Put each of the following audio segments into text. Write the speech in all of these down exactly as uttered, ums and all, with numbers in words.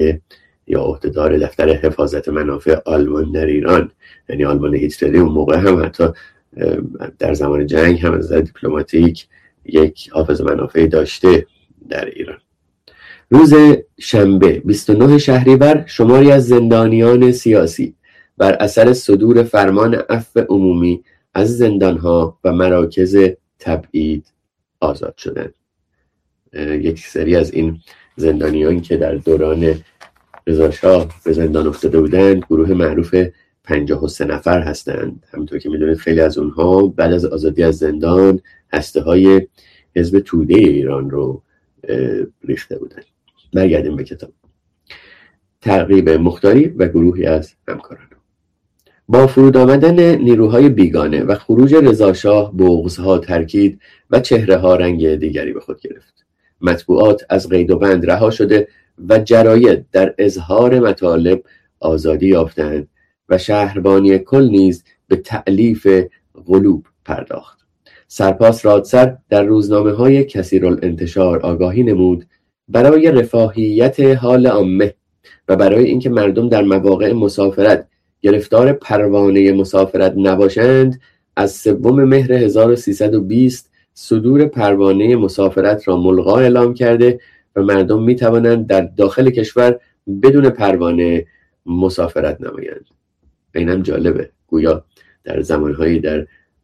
نماینده یا عهدهدار دفتر حفاظت منافع آلمان در ایران، یعنی آلمان هیتلری اون موقع هم حتی در زمان جنگ هم از نظر دیپلماتیک یک حافظ منافع داشته در ایران. روز شنبه بیست و نه شهریور شماری از زندانیان سیاسی بر اثر صدور فرمان عفو عمومی از زندانها و مراکز تبعید آزاد شدند. یک سری از این زندانیان که در دوران رضا شاه به زندان افتاده بودند گروه معروف پنجاه و سه نفر هستند. همونطور که میدونید خیلی از اونها بعد از آزادی از زندان هسته های حزب توده ایران رو ریخته بودند. برگردیم به کتاب. تعقیب مختاری و گروهی از همکاران. با فرود آمدن نیروهای بیگانه و خروج رضا شاه بغض‌ها ترکید و چهره‌ها رنگ دیگری به خود گرفت. مطبوعات از قید و بند رها شده و جراید در اظهار مطالب آزادی یافتند و شهربانی کل نیز به تألیف قلوب پرداخت. سرپاس رادسر در روزنامه‌های کثیرالانتشار آگاهی نمود برای رفاهیت حال عامه و برای اینکه مردم در مواقع مسافرت گرفتار پروانه مسافرت نباشند، از سوم مهر هزار و سیصد و بیست صدور پروانه مسافرت را ملغا اعلام کرده و مردم می توانند در داخل کشور بدون پروانه مسافرت نمایند. اینم جالبه، گویا در زمانهایی در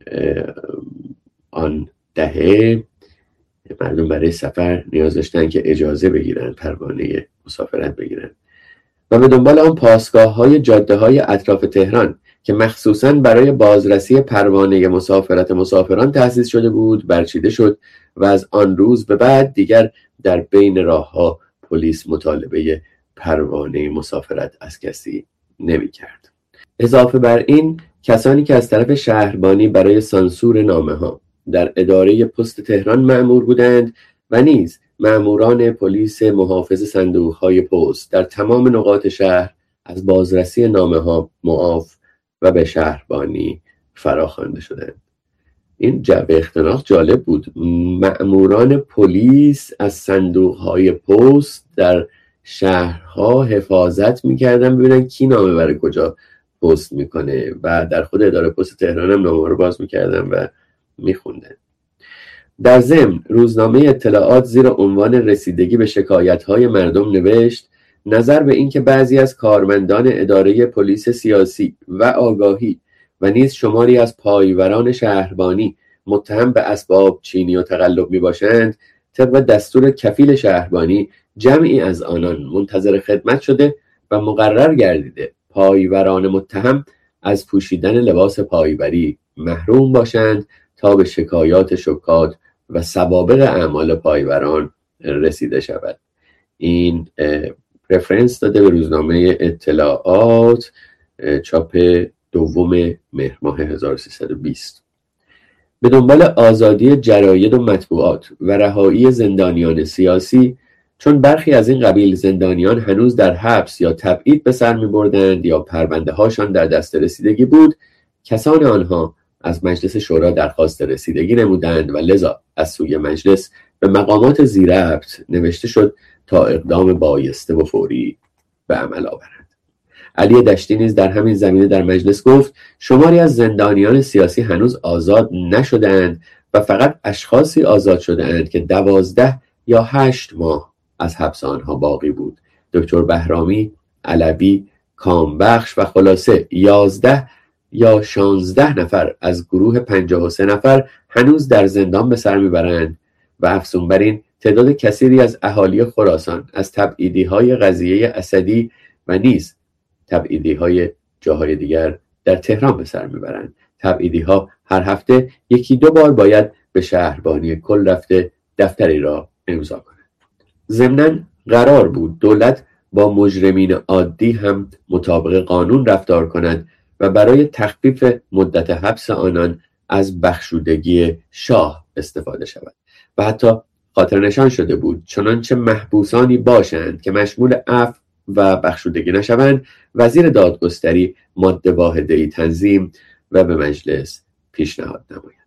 آن دهه مردم برای سفر نیاز داشتن که اجازه بگیرن، پروانه مسافرت بگیرن و به دنبال آن پاسگاه‌های جاده‌های اطراف تهران که مخصوصاً برای بازرسی پروانه مسافرت مسافران تأسیس شده بود برچیده شد و از آن روز به بعد دیگر در بین راه‌ها پلیس مطالبه پروانه مسافرت از کسی نمی‌کرد. اضافه بر این کسانی که از طرف شهربانی برای سانسور نامه‌ها در اداره پست تهران مأمور بودند و نیز مأموران پلیس محافظ صندوق‌های پست در تمام نقاط شهر از بازرسی نامه‌ها معاف و به شهربانی فراخوانده شدند. این جو اختناق جالب بود. مأموران پلیس از صندوق‌های پست در شهرها حفاظت می‌کردن ببینن کی نامه برای کجا پست میکنه و در خود اداره پست تهران هم نامه رو باز می‌کردن و می‌خوندن. در ضمن روزنامه اطلاعات زیر عنوان رسیدگی به شکایت‌های مردم نوشت نظر به اینکه بعضی از کارمندان اداره پلیس سیاسی و آگاهی و نیز شماری از پایوران شهربانی متهم به اسباب چینی و تقلب میباشند، طبق دستور کفیل شهربانی جمعی از آنان منتظر خدمت شده و مقرر گردیده پایوران متهم از پوشیدن لباس پایوری محروم باشند تا به شکایات شکات و سوابق اعمال پایوران رسیده شود. این رفرنس داده به روزنامه اطلاعات چاپ دوم مهر ماه هزار و سیصد و بیست. به دنبال آزادی جراید و مطبوعات و رهایی زندانیان سیاسی، چون برخی از این قبیل زندانیان هنوز در حبس یا تبعید به سر می بردند یا پرونده هاشان در دست رسیدگی بود، کسان آنها از مجلس شورا درخواست رسیدگی نمودند و لذا از سوی مجلس به مقامات ذی‌ربط نوشته شد تا اقدام بایسته و فوری به عمل آورند. علی دشتی نیز در همین زمینه در مجلس گفت شماری از زندانیان سیاسی هنوز آزاد نشدند و فقط اشخاصی آزاد شده‌اند که دوازده یا هشت ماه از حبس آنها باقی بود. دکتر بهرامی، علوی، کامبخش و خلاصه یازده یا شانزده نفر از گروه پنجاه و سه نفر هنوز در زندان به سر میبرند و افزون بر این تعداد کثیری از اهالی خراسان از تبعیدی‌های قضیه اسدی و نیز تبعیدی‌های جاهای دیگر در تهران به سر میبرند. تبعیدی‌ها هر هفته یکی دو بار باید به شهربانی کل رفته دفتری را امضا کنند. ضمناً قرار بود دولت با مجرمین عادی هم مطابق قانون رفتار کند و برای تخفیف مدت حبس آنان از بخشودگی شاه استفاده شود و حتی خاطر نشان شده بود چنانچه محبوسانی باشند که مشمول عفو و بخشودگی نشوند وزیر دادگستری ماده واحده‌ای تنظیم و به مجلس پیشنهاد نماید.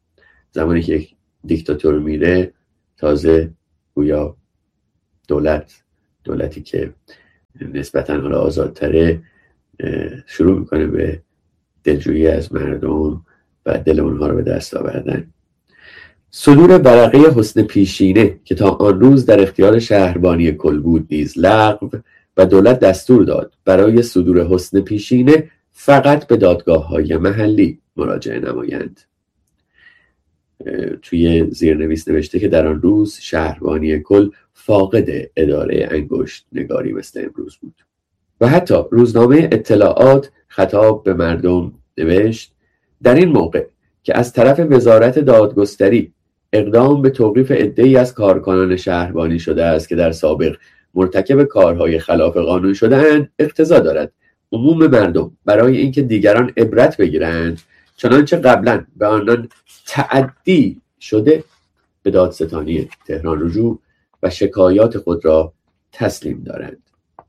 زمانی که یک دیکتاتور میره تازه گویا دولت دولتی که نسبتاً حالا آزادتره شروع میکنه به دلجویی از مردم و دل اونها رو به دست آوردن. صدور ورقه حسن پیشینه که تا آن روز در اختیار شهربانی کل بود نیز لغو و دولت دستور داد برای صدور حسن پیشینه فقط به دادگاه‌های محلی مراجعه نمایند. توی زیرنویس نوشته که در آن روز شهربانی کل فاقد اداره انگشت نگاری مثل امروز بود. و حتی روزنامه اطلاعات خطاب به مردم نوشت در این موقع که از طرف وزارت دادگستری اقدام به توقیف عده‌ای از کارکنان شهربانی شده است که در سابق مرتکب کارهای خلاف قانون شده‌اند، اقتضا دارد عموم مردم برای اینکه دیگران عبرت بگیرند چنانچه قبلا به آنان تعدی شده به دادستانی تهران رجوع و شکایات خود را تسلیم دارند.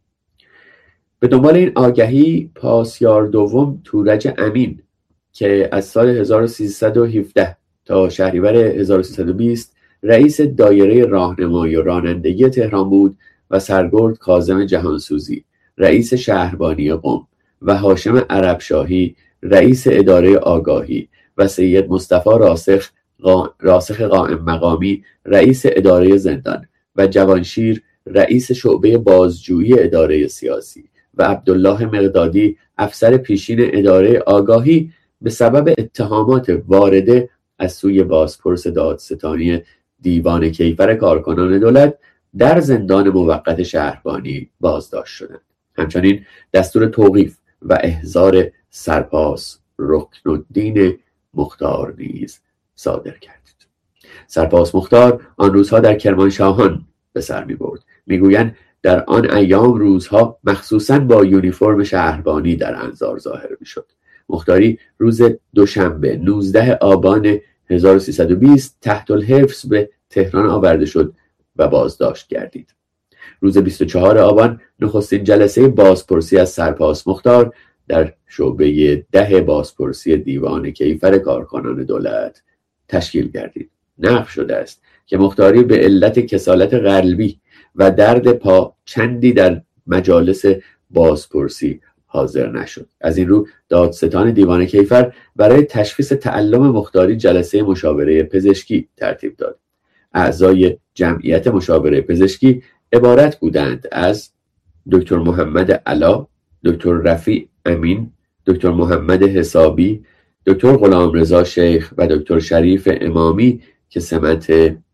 به دنبال این آگهی پاسیار دوم تورج امین که از سال هزار و سیصد و هفده تا شهریور هزار و سیصد و بیست رئیس دایره راهنمایی و رانندگی تهران بود و سرگرد کاظم جهانسوزی رئیس شهربانی قم و هاشم عربشاهی رئیس اداره آگاهی و سید مصطفی راسخ قا... راسخ قائم مقامی رئیس اداره زندان و جوانشیر رئیس شعبه بازجویی اداره سیاسی و عبدالله مقدادی افسر پیشین اداره آگاهی به سبب اتهامات وارده از سوی بازپرس دادستانی دیوان کیفر کارکنان دولت در زندان موقت شهربانی بازداشت شدند. همچنین دستور توقیف و احضار سرپاس رکنالدین مختار نیز صادر کرد. سرپاس مختار آن روزها در کرمانشاهان به سر می برد. می گویند در آن ایام روزها مخصوصاً با یونیفرم شهربانی در انظار ظاهر می شد. مختاری روز دوشنبه نوزده آبان هزار و سیصد و بیست تحت الحفظ به تهران آورده شد و بازداشت گردید. روز بیست و چهارم آبان نخستین جلسه بازپرسی از سرپاس مختار در شعبه ده بازپرسی دیوان کیفر کارکنان دولت تشکیل گردید. نقل شده است که مختاری به علت کسالت قلبی و درد پا چندی در مجالس بازپرسی حاضر نشد. از این رو دادستان دیوان کیفر برای تشخیص تعلم مختاری جلسه مشاوره پزشکی ترتیب داد. اعضای جمعیت مشاوره پزشکی عبارت بودند از دکتر محمد علا، دکتر رفیع امین، دکتر محمد حسابی، دکتر غلامرضا شیخ و دکتر شریف امامی که سمت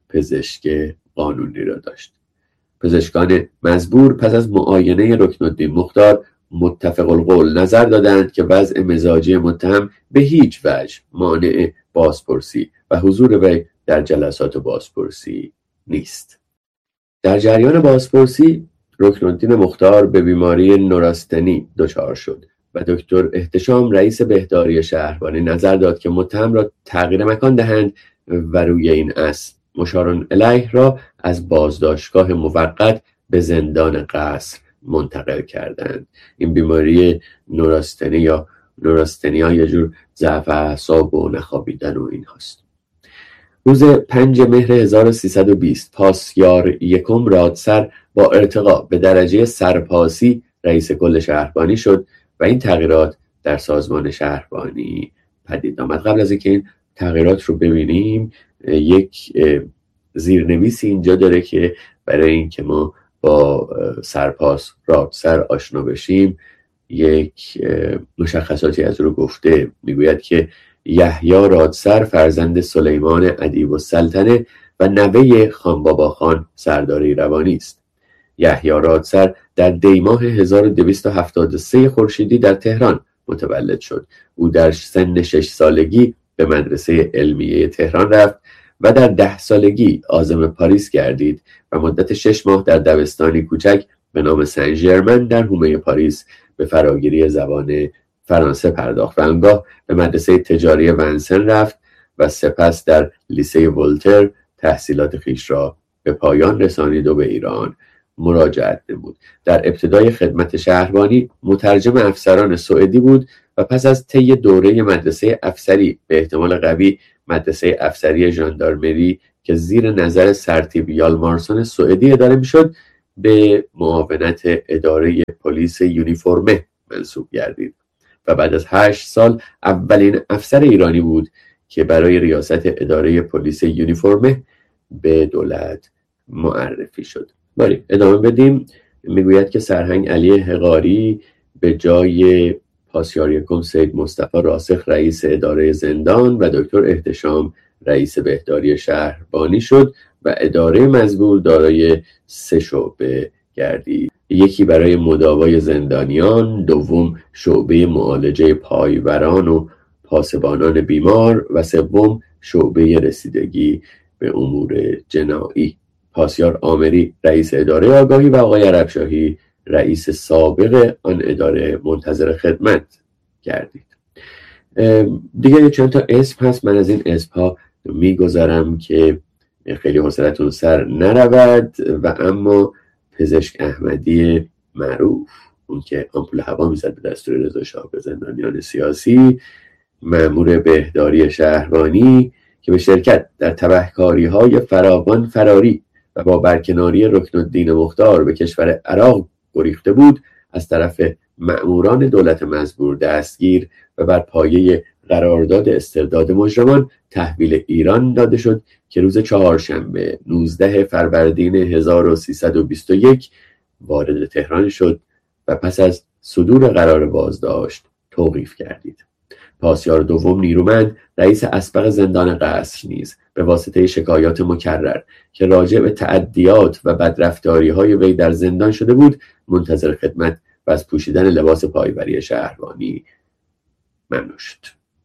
پزشک قانونی را داشت. پزشکان مزبور پس از معاینه رکنالدین مختار متفق القول نظر دادند که وضع مزاجی متهم به هیچ وجه مانع بازپرسی و حضور وی در جلسات بازپرسی نیست. در جریان بازپرسی رکنالدین مختار به بیماری نوراستنی دچار شد و دکتر احتشام رئیس بهداری شهربانی نظر داد که متهم را تغییر مکان دهند و روی این اصل مشار الیه را از بازداشتگاه موقت به زندان قصر منتقل کردند. این بیماری نوراستنی یا نوراستنیا یه جور ضعف اعصاب و نخوابیدن و این هست. روز پنجم مهر هزار و سیصد و بیست پاسیار یکم رادسر با ارتقا به درجه سرپاسی رئیس کل شهربانی شد و این تغییرات در سازمان شهربانی پدید آمد. قبل از اینکه این تغییرات رو ببینیم یک زیرنویسی اینجا داره که برای اینکه ما با سرپاس رادسر آشنا بشیم یک مشخصاتی از رو گفته. میگوید که یحیی رادسر فرزند سلیمان ادیب السلطنه و نوه خانبابا خان سردار ایروانی است. یحیی رادسر در دیماه هزار و دویست و هفتاد و سه خورشیدی در تهران متولد شد. او در سن شش سالگی به مدرسه علمیه تهران رفت و در ده سالگی عازم پاریس گردید و مدت شش ماه در دبستانی کوچک به نام سن ژرمن در حومه پاریس به فراگیری زبان فرانسه پرداخت و آنگاه به مدرسه تجاری ونسن رفت و سپس در لیسه ولتر تحصیلات خویش را به پایان رسانید و به ایران مراجعت نمود. در ابتدای خدمت شهربانی مترجم افسران سوئدی بود و پس از طی دوره مدرسه افسری به احتمال قوی مدرسه افسری ژاندارمری که زیر نظر سرتیپ یالمارسون سوئدی اداره میشد به معاونت اداره پلیس یونیفرمه منصوب گردید و بعد از هشت سال اولین افسر ایرانی بود که برای ریاست اداره پلیس یونیفرمه به دولت معرفی شد. باری ادامه بدیم. میگوید که سرهنگ علی حقاری به جای پاسیار یکم سید مصطفی راسخ رئیس اداره زندان و دکتر احتشام رئیس بهداری شهربانی شد و اداره مزبور دارای سه شعبه گردید. یکی برای مداوای زندانیان، دوم شعبه معالجه پایوران و پاسبانان بیمار و سوم شعبه رسیدگی به امور جنایی. پاسیار آمری رئیس اداره آگاهی و آقای عربشاهی رئیس سابق آن اداره منتظر خدمت گردید. دیگه چند تا اسم هست، من از این اسم ها میگذارم که خیلی حوصلتون سر نرود و اما پزشک احمدی معروف، اون که آمپول هوا میزد به دستور رضا شاه به زندانیان سیاسی، مأمور بهداری شهربانی که به شرکت در تبهکاری های فراوان فراری و با برکناری رکنالدین مختار به کشور عراق گریخته بود، از طرف مأموران دولت مزبور دستگیر و بر پایه قرارداد استرداد مجرمان تحویل ایران داده شد که روز چهارشنبه نوزده فروردین هزار و سیصد و بیست و یک وارد تهران شد و پس از صدور قرار بازداشت توقیف گردید. پاسیار دوم نیرومند رئیس اسبق زندان قصر نیز به واسطه شکایات مکرر که راجع به تعدیات و بدرفتاری های وی در زندان شده بود منتظر خدمت و از پوشیدن لباس پایبری شهربانی ممنوع شد.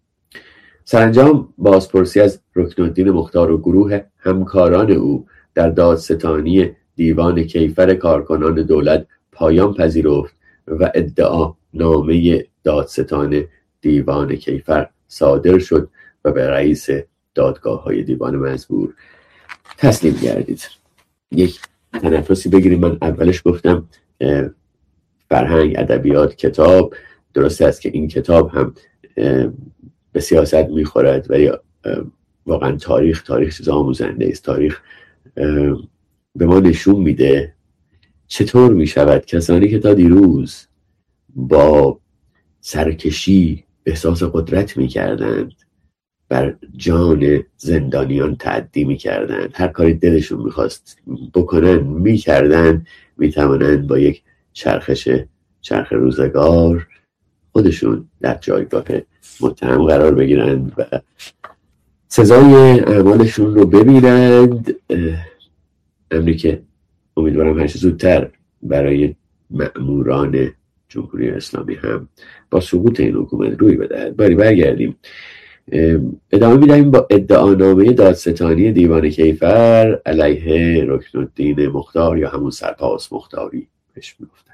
سرانجام بازپرسی از رکنالدین مختار و گروه همکاران او در دادستانی دیوان کیفر کارکنان دولت پایان پذیرفت و ادعا نامه دادستان دیوان کیفر صادر شد و به رئیس دادگاه های دیوان مزبور تسلیم گردید. یک تنفسی بگیریم. من اولش گفتم فرهنگ، ادبیات، کتاب، درسته است که این کتاب هم به سیاست میخورد ولی واقعا تاریخ تاریخ چیز آموزنده است. تاریخ به ما نشون میده چطور میشود کسانی که تا دیروز با سرکشی احساس قدرت میکردند بر جان زندانیان تعدی میکردند، هر کاری دلشون میخواست بکنن میکردند، میتوانند با یک چرخش چرخ روزگار خودشون در جایگاه متهم قرار بگیرند و سزای اعمالشون رو ببینند. امری که امیدوارم هرچه زودتر برای مأموران جمهوری اسلامی هم با سقوط این حکومت روی بدهد. باری برگردیم. ادامه میدهیم با ادعانامه دادستانی دیوان کیفر علیه رکنالدین مختار یا همون سرپاس مختاری بهش میگفتن.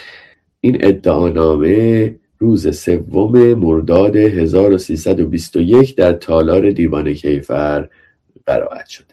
این ادعانامه روز سوم مرداد هزار و سیصد و بیست و یک در تالار دیوان کیفر قرائت شد.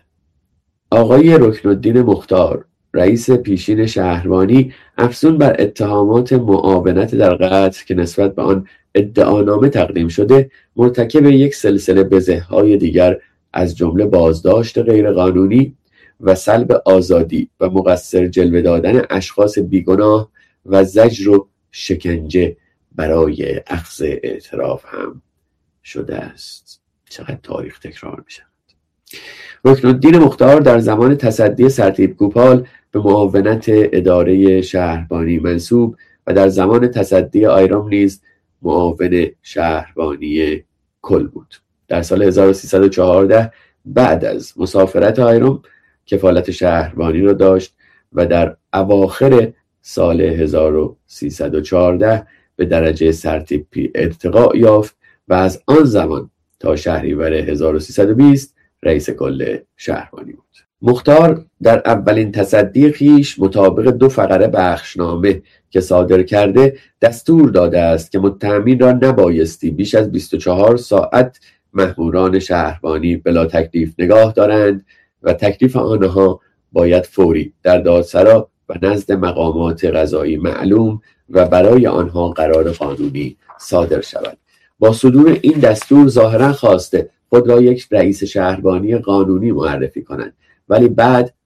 آقای رکنالدین مختار رئیس پیشین شهربانی افزون بر اتهامات معاونت در قتل که نسبت به آن ادعانامه تقدیم شده، مرتکب یک سلسله بزه‌های دیگر از جمله بازداشت غیرقانونی و سلب آزادی و مقصر جلوه دادن اشخاص بیگناه و زجر و شکنجه برای اخذ اعتراف هم شده است. چقدر تاریخ تکرار می شود. رکنالدین مختار در زمان تصدی سرتیپ کوپال به معاونت اداره شهربانی منصوب و در زمان تصدی آیرام نیز معاون شهربانی کل بود. در سال هزار و سیصد و چهارده بعد از مسافرت آیرام کفالت شهربانی را داشت و در اواخر سال هزار و سیصد و چهارده به درجه سرتیپی ارتقا یافت و از آن زمان تا شهریور هزار و سیصد و بیست رئیس کل شهربانی بود. مختار در اولین تصدی خیش مطابق دو فقره بخشنامه که صادر کرده دستور داده است که متهمین را نبایستی بیش از بیست و چهار ساعت مأموران شهربانی بلا تکلیف نگاه دارند و تکلیف آنها باید فوری در دادسرا و نزد مقامات قضایی معلوم و برای آنها قرار قانونی صادر شود. با صدور این دستور ظاهرا خواسته خود را یک رئیس شهربانی قانونی معرفی کنند، ولی بعد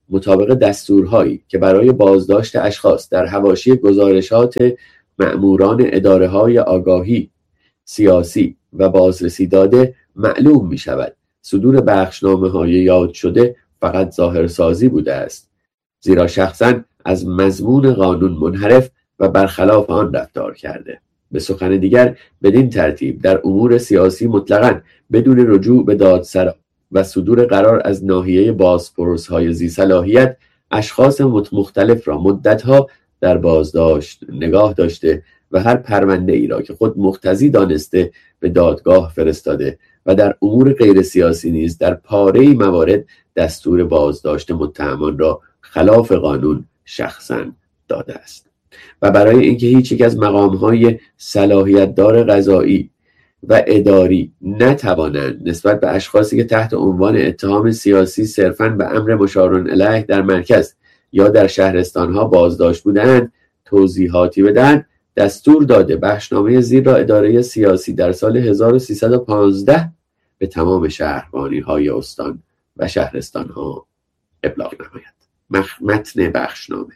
مطابق دستورهایی که برای بازداشت اشخاص در حواشی گزارشات مأموران اداره‌های آگاهی سیاسی و بازرسی داده معلوم می شود صدور بخشنامه‌های یاد شده فقط ظاهرسازی بوده است، زیرا شخصاً از مضمون قانون منحرف و برخلاف آن رفتار کرده. به سخن دیگر، بدین ترتیب در امور سیاسی مطلقاً بدون رجوع به دادسرا و صدور قرار از ناحیه بازپرس‌های ذی صلاحیت اشخاص مختلف را مدتها در بازداشت نگاه داشته و هر پرونده ای را که خود مقتضی دانسته به دادگاه فرستاده و در امور غیر سیاسی نیز در پاره موارد دستور بازداشت متهمان را خلاف قانون شخصاً داده است. و برای اینکه هیچ یک از مقام‌های صلاحیت‌دار قضایی و اداری نتوانند نسبت به اشخاصی که تحت عنوان اتهام سیاسی صرفاً به امر مشارون الیه در مرکز یا در شهرستان‌ها بازداشت بودند توضیحاتی بدن، دستور داده بخشنامه زیر را اداره سیاسی در سال هزار و سیصد و پانزده به تمام شهربانی‌های استان و شهرستان‌ها ابلاغ نماید. متن بخشنامه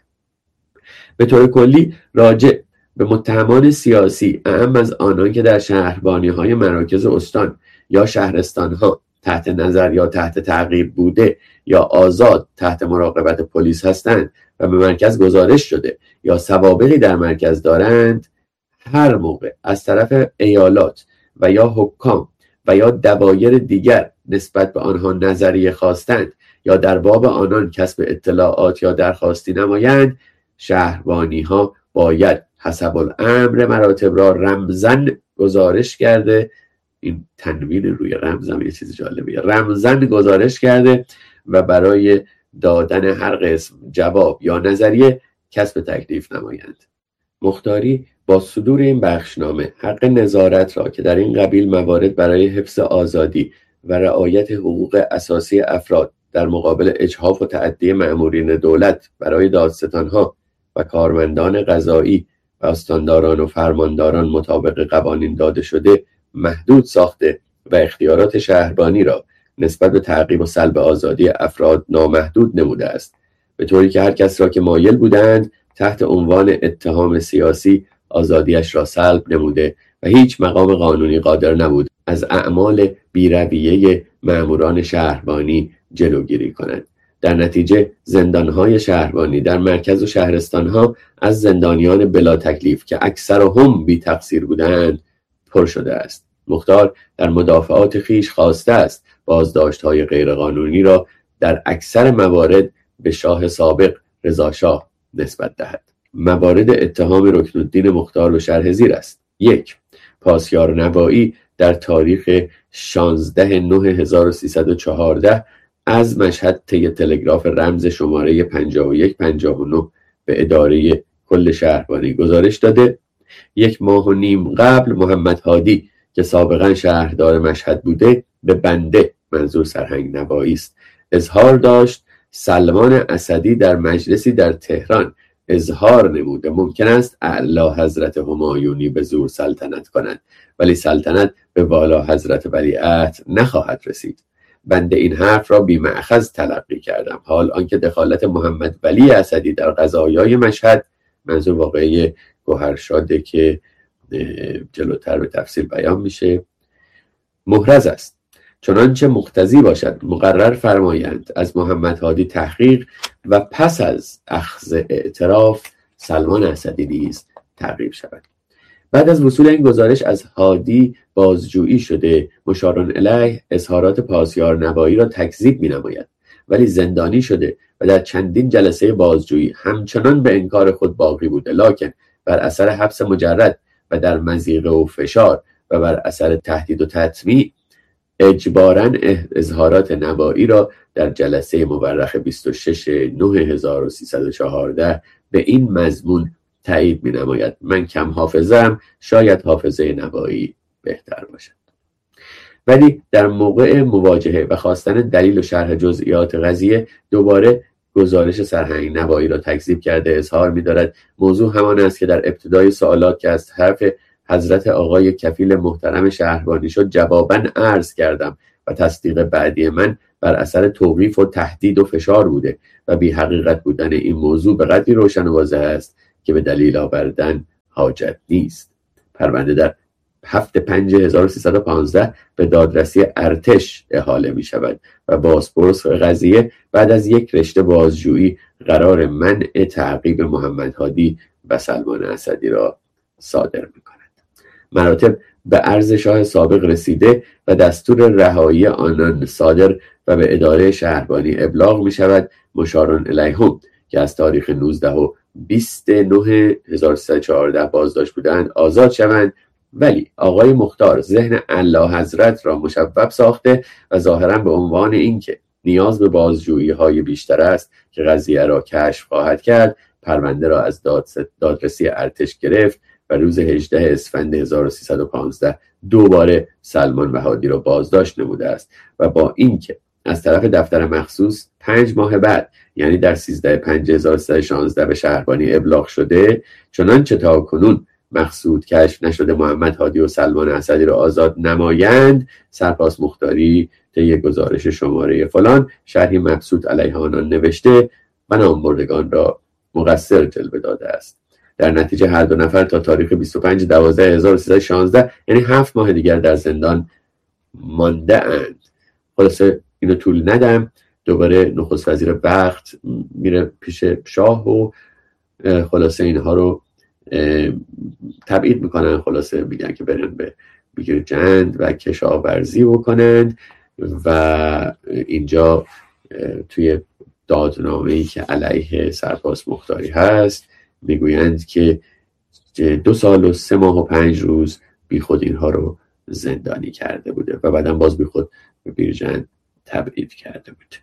به طور کلی راجع به متهمان سیاسی اعم از آنان که در شهربانی‌های مراکز استان یا شهرستان‌ها تحت نظر یا تحت تعقیب بوده یا آزاد تحت مراقبت پلیس هستند و به مرکز گزارش شده یا سوابقی در مرکز دارند، هر موقع از طرف ایالات و یا حکام و یا دوایر دیگر نسبت به آنها نظریه خواستند یا در باب آنان کسب اطلاعات یا درخواستی نمایند، شهربانی ها باید حسب الامر مراتب را رمزن گزارش کرده. این تنوین روی رمزم یه چیز جالبیه. رمزن گزارش کرده و برای دادن هر قسم جواب یا نظریه کسب تکلیف نمایند. مختاری با صدور این بخشنامه حق نظارت را که در این قبیل موارد برای حفظ آزادی و رعایت حقوق اساسی افراد در مقابل اجحاف و تعدی مأمورین دولت برای دادستانها و کارمندان قضایی و استانداران و فرمانداران مطابق قوانین داده شده محدود ساخته و اختیارات شهربانی را نسبت به تعقیب و سلب آزادی افراد نامحدود نموده است، به طوری که هر کس را که مایل بودند تحت عنوان اتهام سیاسی آزادیش را سلب نموده و هیچ مقام قانونی قادر نبود از اعمال بی‌رویه مأموران شهربانی جلوگیری کند. در نتیجه زندانهای شهربانی در مرکز و شهرستانها از زندانیان بلا تکلیف که اکثرهم بی تقصیر بودند پر شده است. مختار در مدافعات خیش خواسته است بازداشت‌های غیرقانونی را در اکثر موارد به شاه سابق رضا شاه نسبت دهد. موارد اتهام رکنالدین مختار به شرح زیر است. یک، پاسیار نوایی در تاریخ شانزده نه هزار و سیصد و چهارده از مشهد طی تلگراف رمز شماره پنجاه و یک پنجاه و نه به اداره کل شهربانی گزارش داده. یک ماه و نیم قبل محمد هادی که سابقا شهردار مشهد بوده به بنده، منظور سرهنگ نوایی است، اظهار داشت سلمان اسدی در مجلسی در تهران اظهار نموده ممکن است اعلی حضرت همایونی به زور سلطنت کند ولی سلطنت به والا حضرت ولیعهد نخواهد رسید. بنده این حرف را بی مأخذ تلقی کردم، حال آنکه دخالت محمد ولی اسدی در قضایای مشهد، منظور واقعی گوهرشاده که جلوتر به تفصیل بیان میشه، محرز است. چنانچه مقتضی باشد مقرر فرمایند از محمد هادی تحقیق و پس از اخذ اعتراف سلمان اسدی نیز تعقیب شود. بعد از وصول این گزارش از هادی بازجویی شده، مشارون الیه اظهارات پاسیار نوایی را تکذیب می نماید ولی زندانی شده و در چندین جلسه بازجویی همچنان به انکار خود باقی بوده، لکن بر اثر حبس مجرد و در مضیقه و فشار و بر اثر تهدید و تطمیع اجباراً اظهارات نوایی را در جلسه مورخ بیست و شش نه هزار و سیصد و چهارده به این مضمون تایید می نماید: من کم حافظم، شاید حافظه نوایی بهتر باشد. ولی در موقع مواجهه و خواستن دلیل و شرح جزئیات قضیه دوباره گزارش سرهنگ نوایی را تکذیب کرده اظهار می دارد موضوع همان است که در ابتدای سوالات که از طرف حضرت آقای کفیل محترم شهربانی شد جواباً عرض کردم و تصدیق بعدی من بر اثر توقیف و تهدید و فشار بوده و بی حقیقت بودن این موضوع به قدری روشن و واضح است که به دلیل آوردن حاجت نیست. پرونده در هفت پنج هزار و سیصد و پانزده به دادرسی ارتش احاله می شود و بازپرس قضیه بعد از یک رشته بازجویی قرار منع تعقیب محمد هادی و سلمان اسدی را صادر می کند. مراتب به عرض شاه سابق رسیده و دستور رهایی آنان صادر و به اداره شهربانی ابلاغ می شود. مشارون الیهم که از تاریخ نوزده و بیست نه هزار و سیصد و چهارده بازداشت بودند آزاد شوند، ولی آقای مختار ذهن اعلی حضرت را مشوب ساخته و ظاهرا به عنوان اینکه نیاز به بازجویی های بیشتر است که قضیه را کشف خواهد کرد، پرونده را از دادرسی ارتش گرفت و روز هجدهم اسفند هزار و سیصد و پانزده دوباره سلمان و هادی را بازداشت نموده است و با اینکه از طرف دفتر مخصوص پنج ماه بعد یعنی در سیزده پنج هزار و سیصد و شانزده به شهربانی ابلاغ شده، چنانچه تا کنون مقصود کشف نشده محمد هادی و سلمان اسدی را آزاد نمایند، سرپاس مختاری طی گزارش شماره فلان شرحی مبسوط علیه آنان نوشته و نامبردگان را مقصر جلوه داده است. در نتیجه هر دو نفر تا تاریخ بیست و پنج دوازده هزار و سیصد و شانزده یعنی هفت ماه دیگر در زندان مانده اند. خلاصه اینو طول ندم، دوباره نخست وزیر وقت میره پیش شاه و خلاصه اینها رو تبعید میکنن، خلاصه میگن که برن به بیرجند و کشاورزی بکنند و اینجا توی دادنامه‌ای که علیه سرپاس مختاری هست میگویند که دو سال و سه ماه و پنج روز بی خود اینها رو زندانی کرده بوده و بعدم باز بی خود به بیرجند تبعید کرده بوده.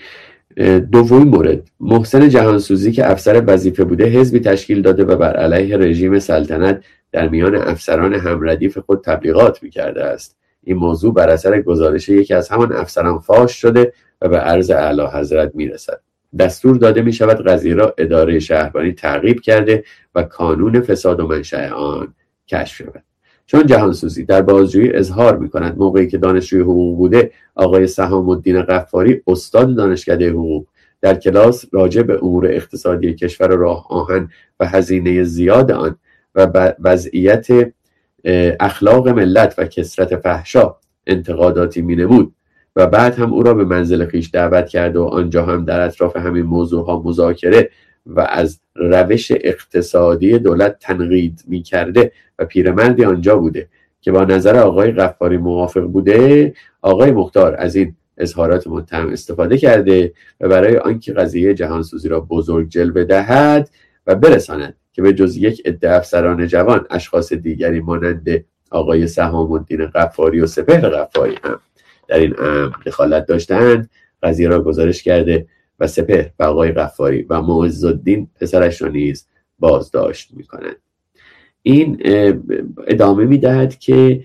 دومین مورد، محسن جهانسوزی که افسر وظیفه بوده حزبی تشکیل داده و بر علیه رژیم سلطنت در میان افسران همردیف خود تبلیغات می‌کرده است. این موضوع بر اثر گزارش یکی از همان افسران فاش شده و به عرض اعلی حضرت میرسد. دستور داده می شود قضیه را اداره شهربانی تعقیب کرده و کانون فساد و منشأ آن کشف شود. چون جهانسوزی در بازجویی اظهار می کند موقعی که دانشجوی حقوق بوده آقای سهام الدین غفاری استاد دانشکده حقوق در کلاس راجع به امور اقتصادی کشور راه آهن و هزینه زیاد آن و وضعیت اخلاق ملت و کثرت فحشا انتقاداتی می نمود و بعد هم او را به منزل خیش دعوت کرده و آنجا هم در اطراف همین موضوع ها مذاکره و از روش اقتصادی دولت تنقید می کرده و پیرمردی آنجا بوده که با نظر آقای غفاری موافق بوده، آقای مختار از این اظهارات متهم استفاده کرده و برای آنکه قضیه جهانسوزی را بزرگ جلوه دهد و برساند که به جز یک عده افسران جوان اشخاص دیگری مانند آقای سهام الدین غفاری و سپهر غفاری هم در این امر دخالت داشتند، قضیه را گزارش کرده و سپهر و آقای غفاری و معزالدین پسرش را نیز بازداشت می‌کنند. این ادامه میدهد که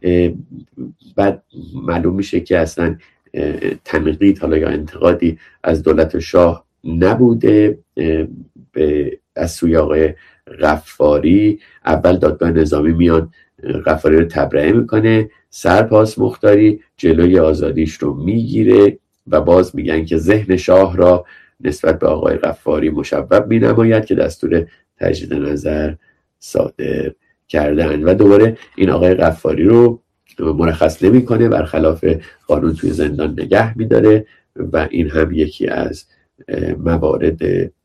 بعد معلوم میشه که اصلا تنقید حالا یا انتقادی از دولت شاه نبوده به از سوی آقای غفاری. اول دادگاه نظامی میاد غفاری رو تبرئه میکنه، سرپاس مختاری جلوی آزادیش رو میگیره و باز میگن که ذهن شاه را نسبت به آقای غفاری مشوب مینماید که دستور تجدید نظر صادر کردن و دوباره این آقای غفاری رو مرخص نمیکنه، برخلاف قانون توی زندان نگه میداره و این هم یکی از موارد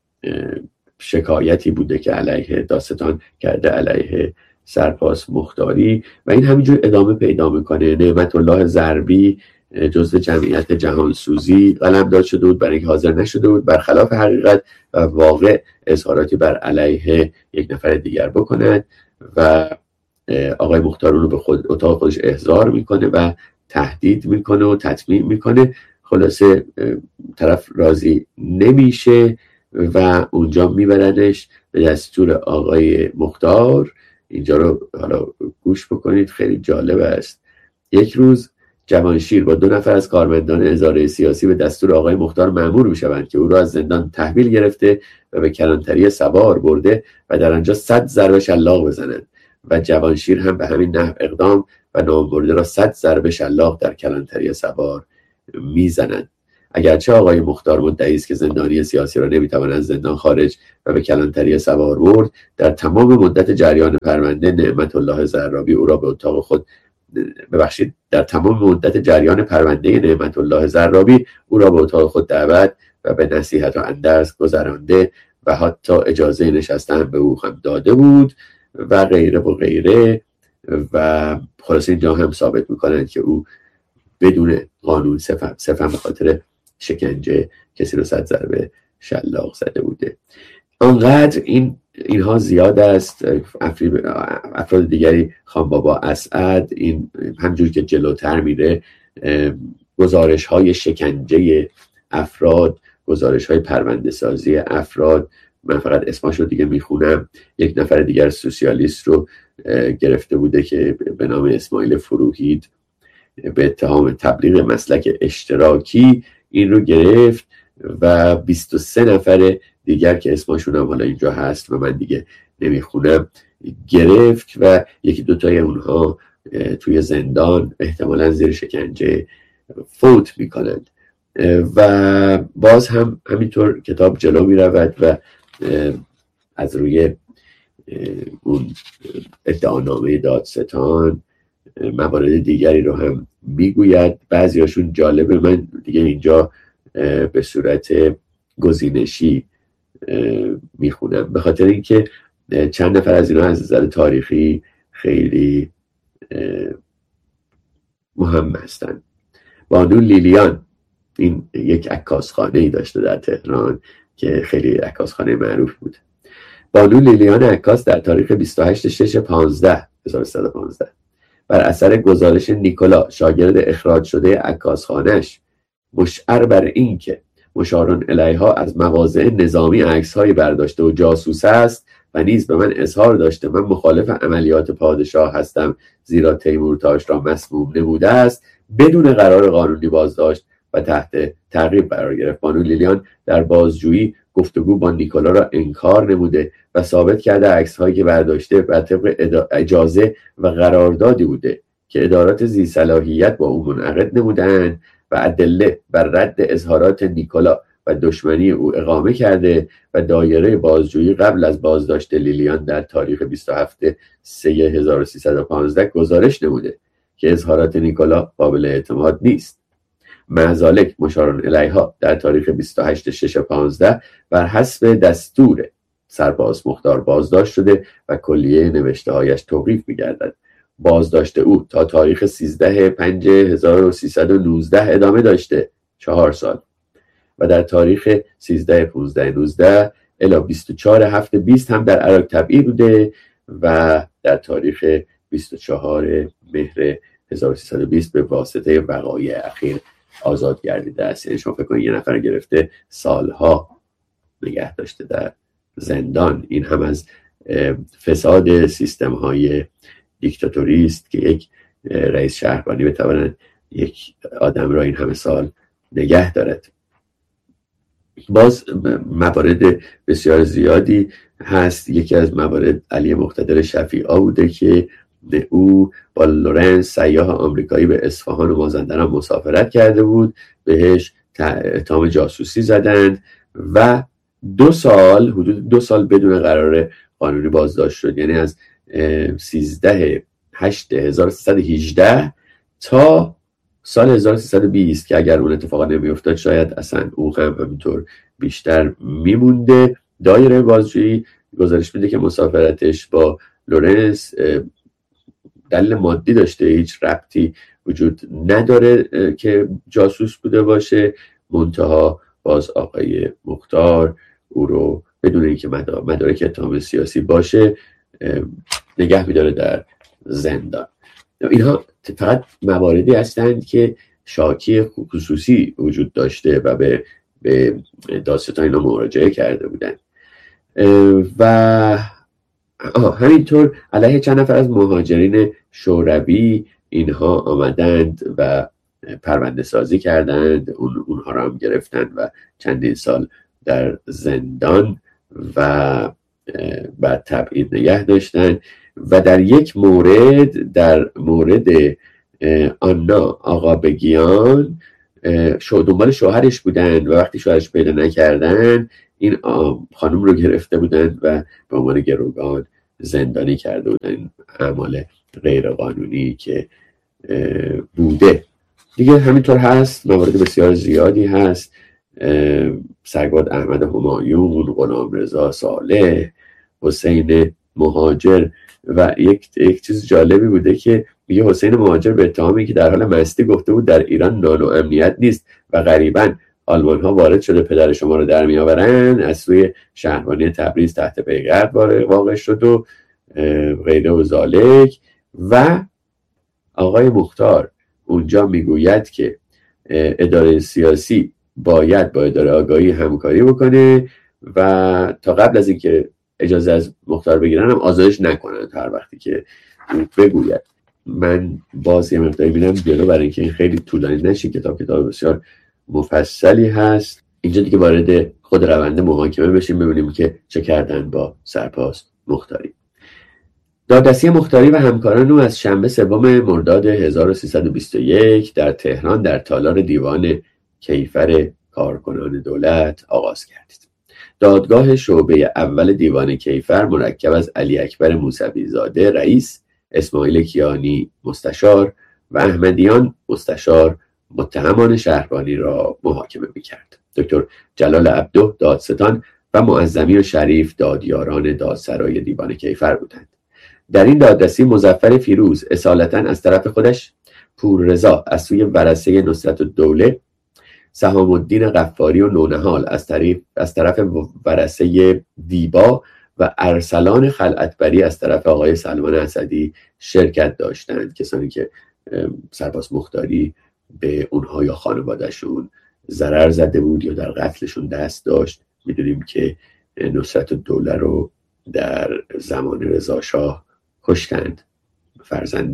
شکایتی بوده که علیه داستان کرده علیه سرپاس مختاری و این همینجور ادامه پیدا میکنه. نعمت الله ضربی جزو جمعیت جهانسوزی قلمداد شده بود برای اینکه حاضر نشده بود برخلاف حقیقت و واقع اظهاراتی بر علیه یک نفر دیگر بکند و آقای مختار رو به خود اتاق خودش احضار میکنه و تهدید میکنه و تطمیع میکنه. خلاصه طرف راضی نمیشه و اونجا میبردش به دستور آقای مختار. اینجا رو حالا گوش بکنید، خیلی جالب است. یک روز جوانشیر با دو نفر از کارمندان اداره سیاسی به دستور آقای مختار مأمور میشوند که او را از زندان تحویل گرفته و به کلانتری سوار برده و در آنجا صد ضربه شلاق بزنند و جوانشیر هم به همین نحو اقدام و نامبرده را صد ضربه شلاق در کلانتری سوار میزنند. اگرچه آقای مختار مدعی است که زندانی سیاسی را نمیتوان از زندان خارج و به کلانتری سوار برد، در تمام مدت جریان پرونده نعمت الله زرابی او را به اتاق خود ببخشید در تمام مدت جریان پرونده نعمت الله زرابی او را به اتاق خود دعوت و به نصیحت و اندرز گذرانده و حتی اجازه نشستن به او هم داده بود و غیره و غیره. و خلاص اینجا هم ثابت میکنند که او بدون قانون صفم صفم به خاطر شکنجه کسی رو صد ضربه شلاق زده بوده. آنقدر این اینها زیاد است. افراد دیگری، خان بابا اسعد، این همجور که جلوتر میره گزارش های شکنجه افراد، گزارش های پرونده سازی افراد، من فقط اسمش رو دیگه میخونم. یک نفر دیگر سوسیالیست رو گرفته بوده که به نام اسماعیل فروهید به اتهام تبلیغ مسلک اشتراکی این رو گرفت و بیست و سه نفر دیگر که اسمشون هم حالا اینجا هست و من دیگه نمیخونم گرفت و یکی دوتای اونها توی زندان احتمالاً زیر شکنجه فوت میکنند. و باز هم همینطور کتاب جلو میرود و از روی اون ادعانامه دادستان موارد دیگری رو هم میگوید. بعضی هاشون جالبه، من دیگه اینجا به صورت گزینشی میخونم به خاطر اینکه چند نفر از اینا از نظر تاریخی خیلی مهم هستن. بانو لیلیان این یک عکاسخانه ای داشته در تهران که خیلی عکاسخانه معروف بود. بانو لیلیان عکاس در تاریخ بیست و هشت شش پانزده هزار و سیصد و پانزده بر اثر گزارش نیکولا شاگرد اخراج شده عکاسخانه‌اش مشعر بر این که مشارون الیها از مواضع نظامی عکس‌های برداشته و جاسوس است و نیز به من اظهار داشته من مخالف عملیات پادشاه هستم زیرا تیمورتاش را مسموم نموده است، بدون قرار قانونی بازداشت و تحت تعقیب قرار گرفت. بانو لیلیان در بازجویی گفتگو با نیکولا را انکار نموده و ثابت کرده عکس‌هایی که برداشته بر طبق اجازه و قراردادی بوده که ادارات ذی صلاحیت با او منعقد نمودند و ادله بر رد اظهارات نیکولا و دشمنی او اقامه کرده و دایره بازجویی قبل از بازداشت لیلیان در تاریخ بیست و هفت سه هزار و سیصد و پانزده گزارش نموده که اظهارات نیکولا قابل اعتماد نیست. معذالک مشارون الیها در تاریخ بیست و هشت شش پانزده بر حسب دستور سرباز مختار بازداشت شده و کلیه نوشته هایش توقیف می‌گردد. بازداشت او تا تاریخ سیزده پنج هزار و سیصد و نوزده ادامه داشته، چهار سال، و در تاریخ سیزده پانزده نوزده الی بیست و چهار هفت بیست هم در عراق تبعید بوده و در تاریخ بیست و چهار مهر هزار و سیصد و بیست به واسطه وقایع اخیر آزاد گردیده است. یعنی شما فکر کنید یه نفر گرفته سالها نگه داشته در زندان. این هم از فساد سیستم های دیکتاتوری است که یک رئیس شهربانی بتواند یک آدم را این همه سال نگه دارد. باز موارد بسیار زیادی هست. یکی از موارد علی مقتدر شفیعی بوده که او با لورنس سیاح آمریکایی به اصفهان و مازندران مسافرت کرده بود، بهش اتهام جاسوسی زدند و دو سال حدود دو سال بدون قرار قانونی بازداشت شد. یعنی از سیزده هشت هزار و سیصد و هجده تا سال هزار و سیصد و بیست که اگر اون اتفاقا نمی افتاد شاید اصلا او هم همینطور بیشتر میمونده. دایره بازجویی گزارش میده که مسافرتش با لورنس دلیل مادی داشته، هیچ ربطی وجود نداره که جاسوس بوده باشه. منتها باز آقای مختار او رو بدون اینکه مدارک اتهام سیاسی باشه نگه میداره در زندان. اینها فقط مواردی هستند که شاکی خصوصی وجود داشته و به به دادستان اینا مراجعه کرده بودن. و همینطور علیه چند نفر از مهاجرین شوروی اینها آمدند و پرونده سازی کردند، اون اونها را هم گرفتند و چندین سال در زندان و بعد تبعید نگه داشتند. و در یک مورد، در مورد آنا آقا بگیان، شو دنبال شوهرش بودن و وقتی شوهرش پیدا نکردن این خانم رو گرفته بودن و به عنوان گروگان زندانی کرده بودن. این اعمال غیر قانونی که بوده دیگه همینطور هست. موارد بسیار زیادی هست. سرگرد احمد همایون، غلام رضا صالح، حسین مهاجر و یک یک چیز جالبی بوده که میگه حسین مهاجر به اتهامی که در حال مستی گفته بود در ایران نان و امنیت نیست و غریباً آلمان ها وارد شده پدر شما رو در میآورن، از سوی شهربانی تبریز تحت پیگرد واقع شد و غیره و ذالک. و آقای مختار اونجا میگوید که اداره سیاسی باید با اداره آگاهی همکاری بکنه و تا قبل از اینکه اجازه از مختار بگیرن هم آزادش نکنن تا هر وقتی که بگوید. من باز یه مقداری میرم جلو برای اینکه این خیلی طولانی نشه. کتاب کتاب بسیار مفصلی هست. اینجا دیگه وارد خود روند محاکمه بشیم ببینیم که چه کردن با سرپاس مختاری. دادرسی مختاری و همکاران او از شنبه سوم مرداد هزار و سیصد و بیست و یک در تهران در تالار دیوان کیفر کارکنان دولت آغاز گردید. دادگاه شعبه اول دیوان کیفر مرکب از علی اکبر موسوی زاده رئیس، اسماعیل کیانی مستشار و احمدیان مستشار متهمان شهربانی را محاکمه می‌کرد. دکتر جلال عبدو دادستان و معظمی و شریف دادیاران دادسرای دیوان کیفر بودند. در این دادرسی مظفر فیروز اصالتاً از طرف خودش، پوررضا از سوی ورثه نصرت الدوله، سهام الدین غفاری و نونهال از طرف از طرف ورثه دیبا و ارسلان خلعتبری از طرف آقای سلمان اسدی شرکت داشتند. کسانی که سرپاس مختاری به اونها یا خانوادهشون ضرر زده بود یا در قتلشون دست داشت. میدونیم که نصرت الدوله رو در زمان رضا شاه کشتند. فرزند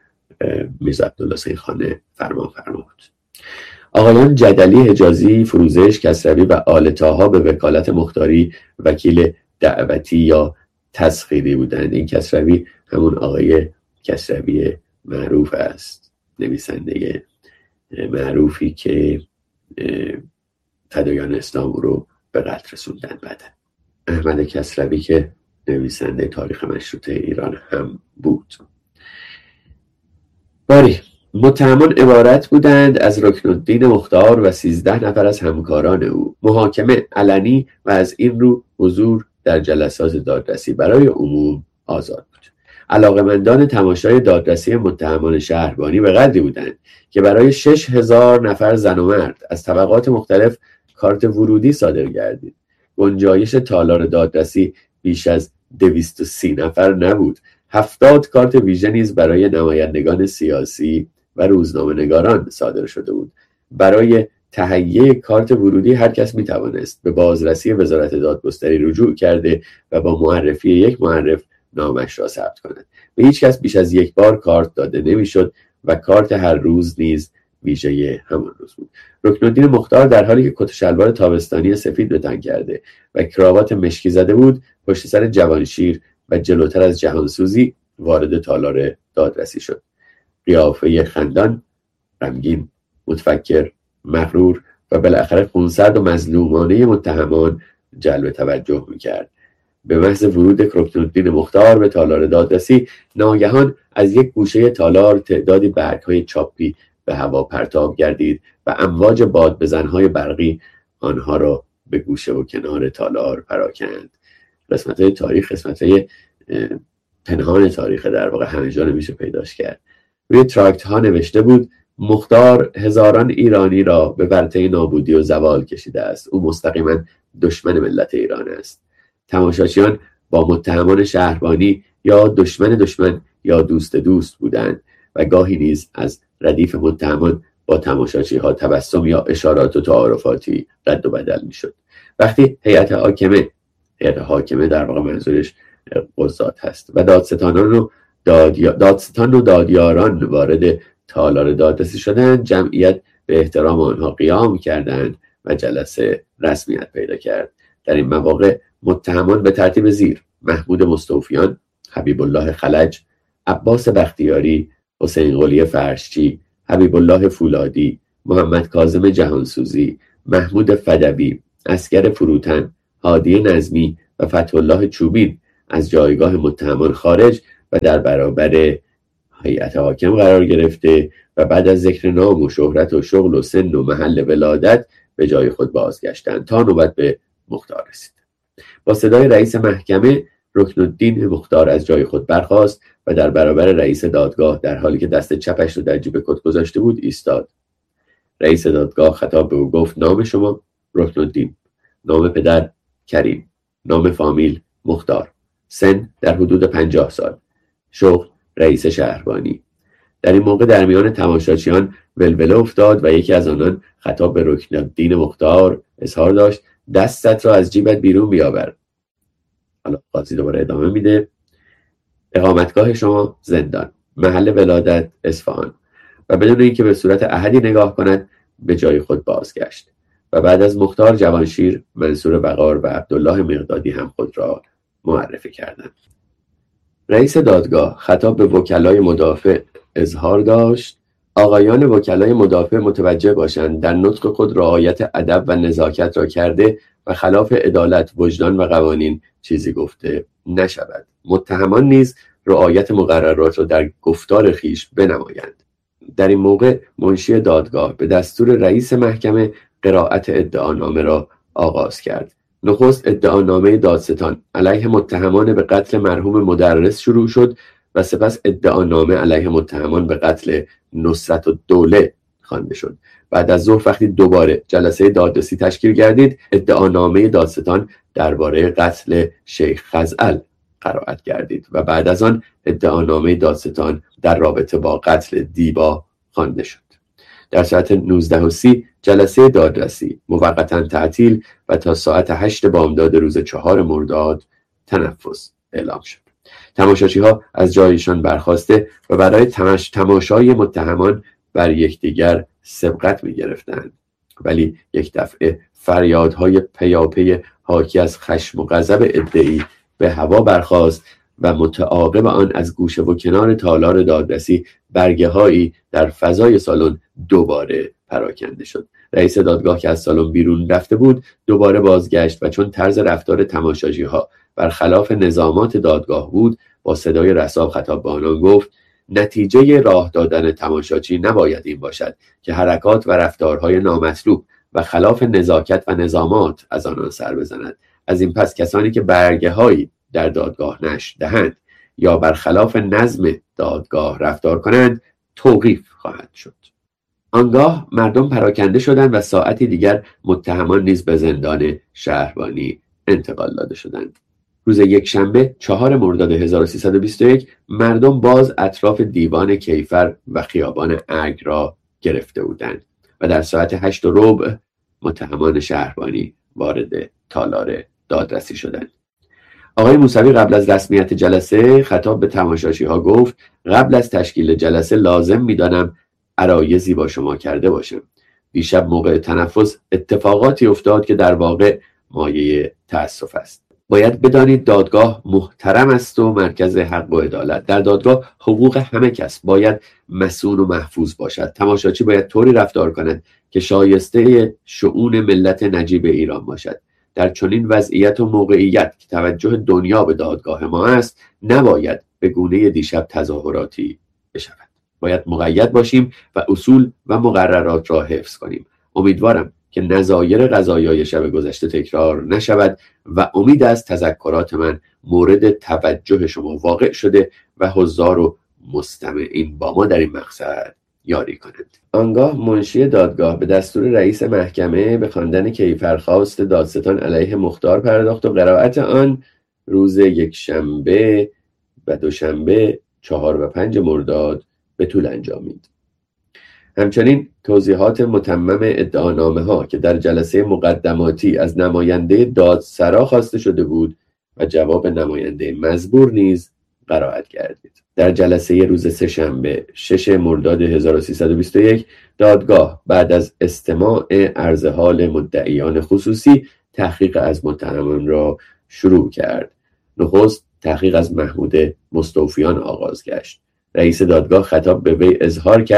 میرزا عبدالله سیدخان فرمان فرما بود. آقایان جدلی، حجازی، فروزش، کسروی و آل طاها به وکالت مختاری وکیل دعوتی یا تسخیری بودند. این کسروی همون آقای کسروی معروف است، نویسنده معروفی که فدایان اسلام رو به قتل رسوندن. بعد احمد کسروی که نویسنده تاریخ مشروطه ایران هم بود. باری متهمان عبارت بودند از رکن الدین مختار و سیزده نفر از همکاران او. محاکمه علنی و از این رو حضور در جلسات دادرسی برای عموم آزاد بود. علاقمندان تماشای دادرسی متهمان شهربانی به قدری بودند که برای شش هزار نفر زن و مرد از طبقات مختلف کارت ورودی صادر گردید. گنجایش تالار دادرسی بیش از دویست و سی نفر نبود. هفتاد کارت ویژه نیز برای نمایندگان سیاسی و روزنامه نگاران صادر شده بود. برای تهیه کارت ورودی هر کس می توانست به بازرسی وزارت دادگستری رجوع کرده و با معرفی یک معرف نامش را ثبت کند. به هیچ کس بیش از یک بار کارت داده نمیشد و کارت هر روز نیز ویژه همان روز بود. رکن الدین مختار در حالی که کت و شلوار تابستانی سفید به تن کرده و کراوات مشکی زده بود، پشت سر جوانشیر و جلوتر از جهانسوزی وارد تالار دادرسی شد. قیافه خندان، غمگین، متفکر، مغرور و بالاخره خونسرد و مظلومانه متهمان جلب توجه میکرد. به محض ورود رکن الدین مختار به تالار دادرسی، ناگهان از یک گوشه تالار تعدادی برگ‌های چاپی به هوا پرتاب گردید و امواج بادبزن‌های برقی آنها را به گوشه و کنار تالار پراکند. قسمت‌های تاریخ، قسمت‌های پنهان تاریخ، در واقع همه جا نمیشه پیداش کرد. روی تراکت ها نوشته بود: مختار هزاران ایرانی را به ورطه نابودی و زوال کشیده است. او مستقیما دشمن ملت ایران است. تماشاچیان با متهمان شهربانی یا دشمن دشمن یا دوست دوست بودند و گاهی نیز از ردیف متهمان با تماشاچی ها تبسم یا اشارات و تعارفاتی رد و بدل می شد. وقتی هیئت حاکمه هیئت حاکمه در واقع منظورش قضات هست و دادستانان و دادیا... دادستان و دادیاران وارد تالار دادرسی شدند، جمعیت به احترام آنها قیام کردند و جلسه رسمیت پیدا کرد. در این مواقع متهمان به ترتیب زیر: محمود مستوفیان، حبیب الله خلج، عباس بختیاری، حسین قلی فرشچی، حبیب الله فولادی، محمد کاظم جهانسوزی، محمود فدوی، اسکر فروتن، هادی نظمی و فتح‌الله چوبین از جایگاه متهمان خارج و در برابر هیئت حاکم قرار گرفته و بعد از ذکر نام و شهرت و شغل و سن و محل ولادت به جای خود بازگشتند تا نوبت به مختار رسید. با صدای رئیس محکمه رکنالدین مختار از جای خود برخاست و در برابر رئیس دادگاه در حالی که دست چپش رو در جیب کت گذاشته بود ایستاد. رئیس دادگاه خطاب به او گفت: نام شما؟ رکنالدین. نام پدر؟ کریم. نام فامیل؟ مختار. سن در حدود پنجاه سال. شغل؟ رئیس شهربانی. در این موقع در میان تماشاچیان ولوله افتاد و یکی از آنان خطاب به رکنالدین مختار اظهار داشت: دستت را از جیبت بیرون بیاور. حالا قاضی دوباره ادامه میده: اقامتگاه شما زندان، محل ولادت اصفهان. و بدون اینکه به صورت احدی نگاه کند به جای خود بازگشت و بعد از مختار جوانشیر، منصور وقار و عبدالله مقدادی هم خود را معرفی کردند. رئیس دادگاه خطاب به وکلای مدافع اظهار داشت: آقایان وکلای مدافع متوجه باشند در نطق خود رعایت ادب و نزاکت را کرده و خلاف عدالت، وجدان و قوانین چیزی گفته نشود. متهمان نیز رعایت مقررات را در گفتار خیش بنمایند. در این موقع منشی دادگاه به دستور رئیس محکمه قرائت ادعانامه را آغاز کرد. نخست ادعانامه دادستان علیه متهمان به قتل مرحوم مدرس شروع شد و سپس ادعانامه علیه متهمان به قتل نصرت الدوله خوانده شد. بعد از ظهر وقتی دوباره جلسه دادرسی تشکیل گردید، ادعانامه دادستان درباره قتل شیخ خزعل قرائت گردید و بعد از آن ادعانامه دادستان در رابطه با قتل دیبا خوانده شد. در ساعت نوزده و سی جلسه دادرسی موقتا تعطیل و تا ساعت هشت بامداد روز چهار مرداد تنفس اعلام شد. تماشاچی ها از جایشان برخاسته و برای تماش تماشای متهمان بر یکدیگر سبقت می گرفتند. ولی یک دفعه فریادهای پیاپی حاکی از خشم و غضب عده‌ای به هوا برخاست و متعاقب آن از گوشه و کنار تالار دادرسی برگه هایی در فضای سالن دوباره پراکنده شد. رئیس دادگاه که از سالن بیرون رفته بود دوباره بازگشت و چون طرز رفتار تماشاچی ها برخلاف نظامات دادگاه بود با صدای رسا خطاب به آنان گفت: نتیجه راه دادن تماشاچی نباید این باشد که حرکات و رفتارهای نامطلوب و خلاف نزاکت و نظامات از آنان سر بزند. از این پس کسانی که برگه هایی در دادگاه نشر دهند یا برخلاف نظم دادگاه رفتار کنند توقیف خواهد شد. آنگاه مردم پراکنده شدند و ساعتی دیگر متهمان نیز به زندان شهربانی انتقال داده شدند. روز یکشنبه چهار مرداد هزار و سیصد و بیست و یک مردم باز اطراف دیوان کیفر و خیابان ارگ را گرفته بودند و در ساعت هشت و ربع متهمان شهربانی وارد تالار دادرسی شدند. آقای موسوی قبل از رسمیت جلسه خطاب به تماشاچی ها گفت: قبل از تشکیل جلسه لازم می‌دانم عرایضی با شما کرده باشم. دیشب موقع تنفس اتفاقاتی افتاد که در واقع مایه تأسف است. باید بدانید دادگاه محترم است و مرکز حق و عدالت. در دادگاه حقوق همه کس باید مصون و محفوظ باشد. تماشاچی باید طوری رفتار کند که شایسته شؤون ملت نجیب ایران باشد. در چنین وضعیت و موقعیت که توجه دنیا به دادگاه ما است نباید به گونه دیشب تظاهراتی بشود. باید مقید باشیم و اصول و مقررات را حفظ کنیم. امیدوارم که نظایر قضایای شب گذشته تکرار نشود و امید است تذکرات من مورد توجه شما واقع شده و حضار و مستمعین با ما در این مقصد یاری کنند. آنگاه منشی دادگاه به دستور رئیس محکمه به خواندن کیفرخواست دادستان علیه مختار پرداخت و قرائت آن روز یکشنبه و دوشنبه چهار و پنج مرداد به طول انجامید. همچنین توضیحات متمم ادعانامه ها که در جلسه مقدماتی از نماینده دادسرا خواسته شده بود و جواب نماینده مزبور نیز قرائت گردید. در جلسه روز سه‌شنبه شش مرداد هزار و سیصد و بیست و یک دادگاه بعد از استماع عرض حال مدعیان خصوصی تحقیق از متهمان را شروع کرد. نخست تحقیق از محمود مستوفیان آغاز گشت. رئیس دادگاه خطاب به وی اظهار کرد: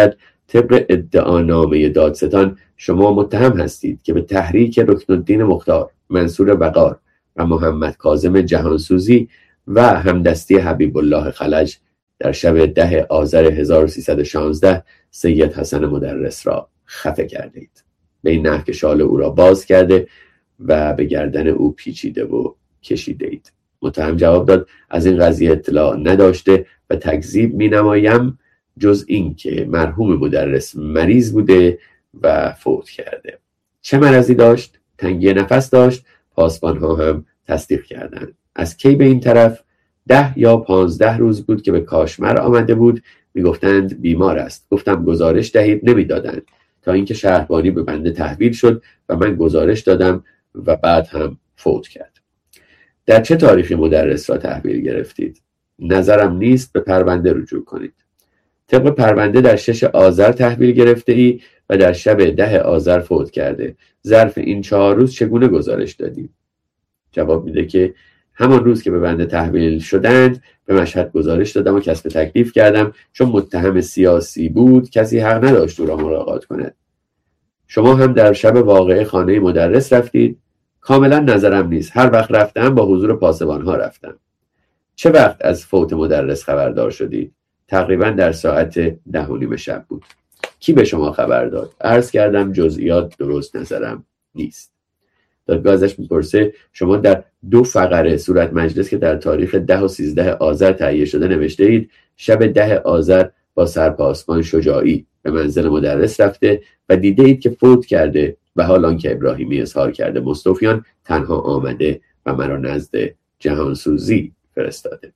طبق ادعانامه دادستان شما متهم هستید که به تحریک رکنالدین مختار، منصور وقار و محمد کاظم جهانسوزی و همدستی حبیب الله خلج در شب ده آذر هزار و سیصد و شانزده سید حسن مدرس را خفه کرده اید، به این نحو که شال او را باز کرده و به گردن او پیچیده و کشیده اید. متهم جواب داد از این قضیه اطلاع نداشته و تکذیب می نمایم، جز این که مرحوم مدرس مریض بوده و فوت کرده. چه مرضی داشت؟ تنگی نفس داشت. پاسبان ها هم تصدیق کردند. از کی به این طرف؟ ده یا پانزده روز بود که به کاشمر آمده بود. میگفتند بیمار است. گفتم گزارش دهید، نمیدادند، تا اینکه شهربانی به بنده تحویل شد و من گزارش دادم و بعد هم فوت کرد. در چه تاریخی مدرس را تحویل گرفتید؟ نظرم نیست، به پرونده رجوع کنید. طبق پرونده در شش آذر تحویل گرفته ای و در شب ده آذر فوت کرده. ظرف این چهار روز چگونه گزارش دادی؟ جواب میده که همان روز که به بنده تحویل شدند به مشهد گزارش دادم و کسب تکلیف کردم، چون متهم سیاسی بود کسی حق نداشت او را ملاقات کند. شما هم در شب واقعه خانه مدرس رفتید؟ کاملا نظرم نیست. هر وقت رفتم با حضور پاسبان ها رفتم. چه وقت از فوت مدرس خبردار شدید؟ تقریبا در ساعت ده و نیم شب بود. کی به شما خبر داد؟ عرض کردم جزئیات درست نظرم نیست. دادگاه ازش میپرسه شما در دو فقره صورت مجلس که در تاریخ ده و سیزده آذر تهیه شده نوشته اید شب ده آذر با سرپاسبان شجاعی به منزل مدرس رفته و دیده اید که فوت کرده و حال آنکه ابراهیمی اظهار کرده مستوفیان تنها آمده و مرا نزد جهانسوزی فرستاده.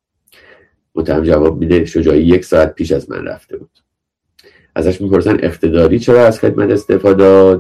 متهم جواب میده شجاعی یک ساعت پیش از من رفته بود. ازش میپرسن اقتداری چرا از خدمت استعفا داد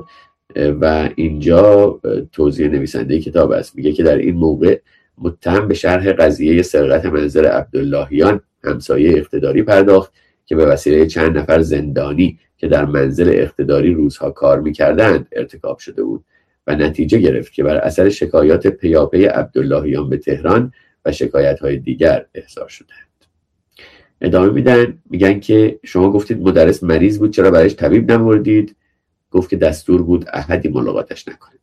و اینجا توضیح نویسنده کتاب است. میگه که در این موقع متهم به شرح قضیه سرقت منزل عبداللهیان همسایه اقتداری پرداخت که به وسیله چند نفر زندانی که در منزل اقتداری روزها کار میکردند ارتکاب شده بود و نتیجه گرفت که بر اثر شکایات پیاپی عبداللهیان به تهران و شکایت‌های دیگر احضار شدند. ادامه میدن میگن که شما گفتید مدرس مریض بود، چرا برایش طبیب نمردید؟ گفت که دستور بود احدی ملاقاتش نکنید.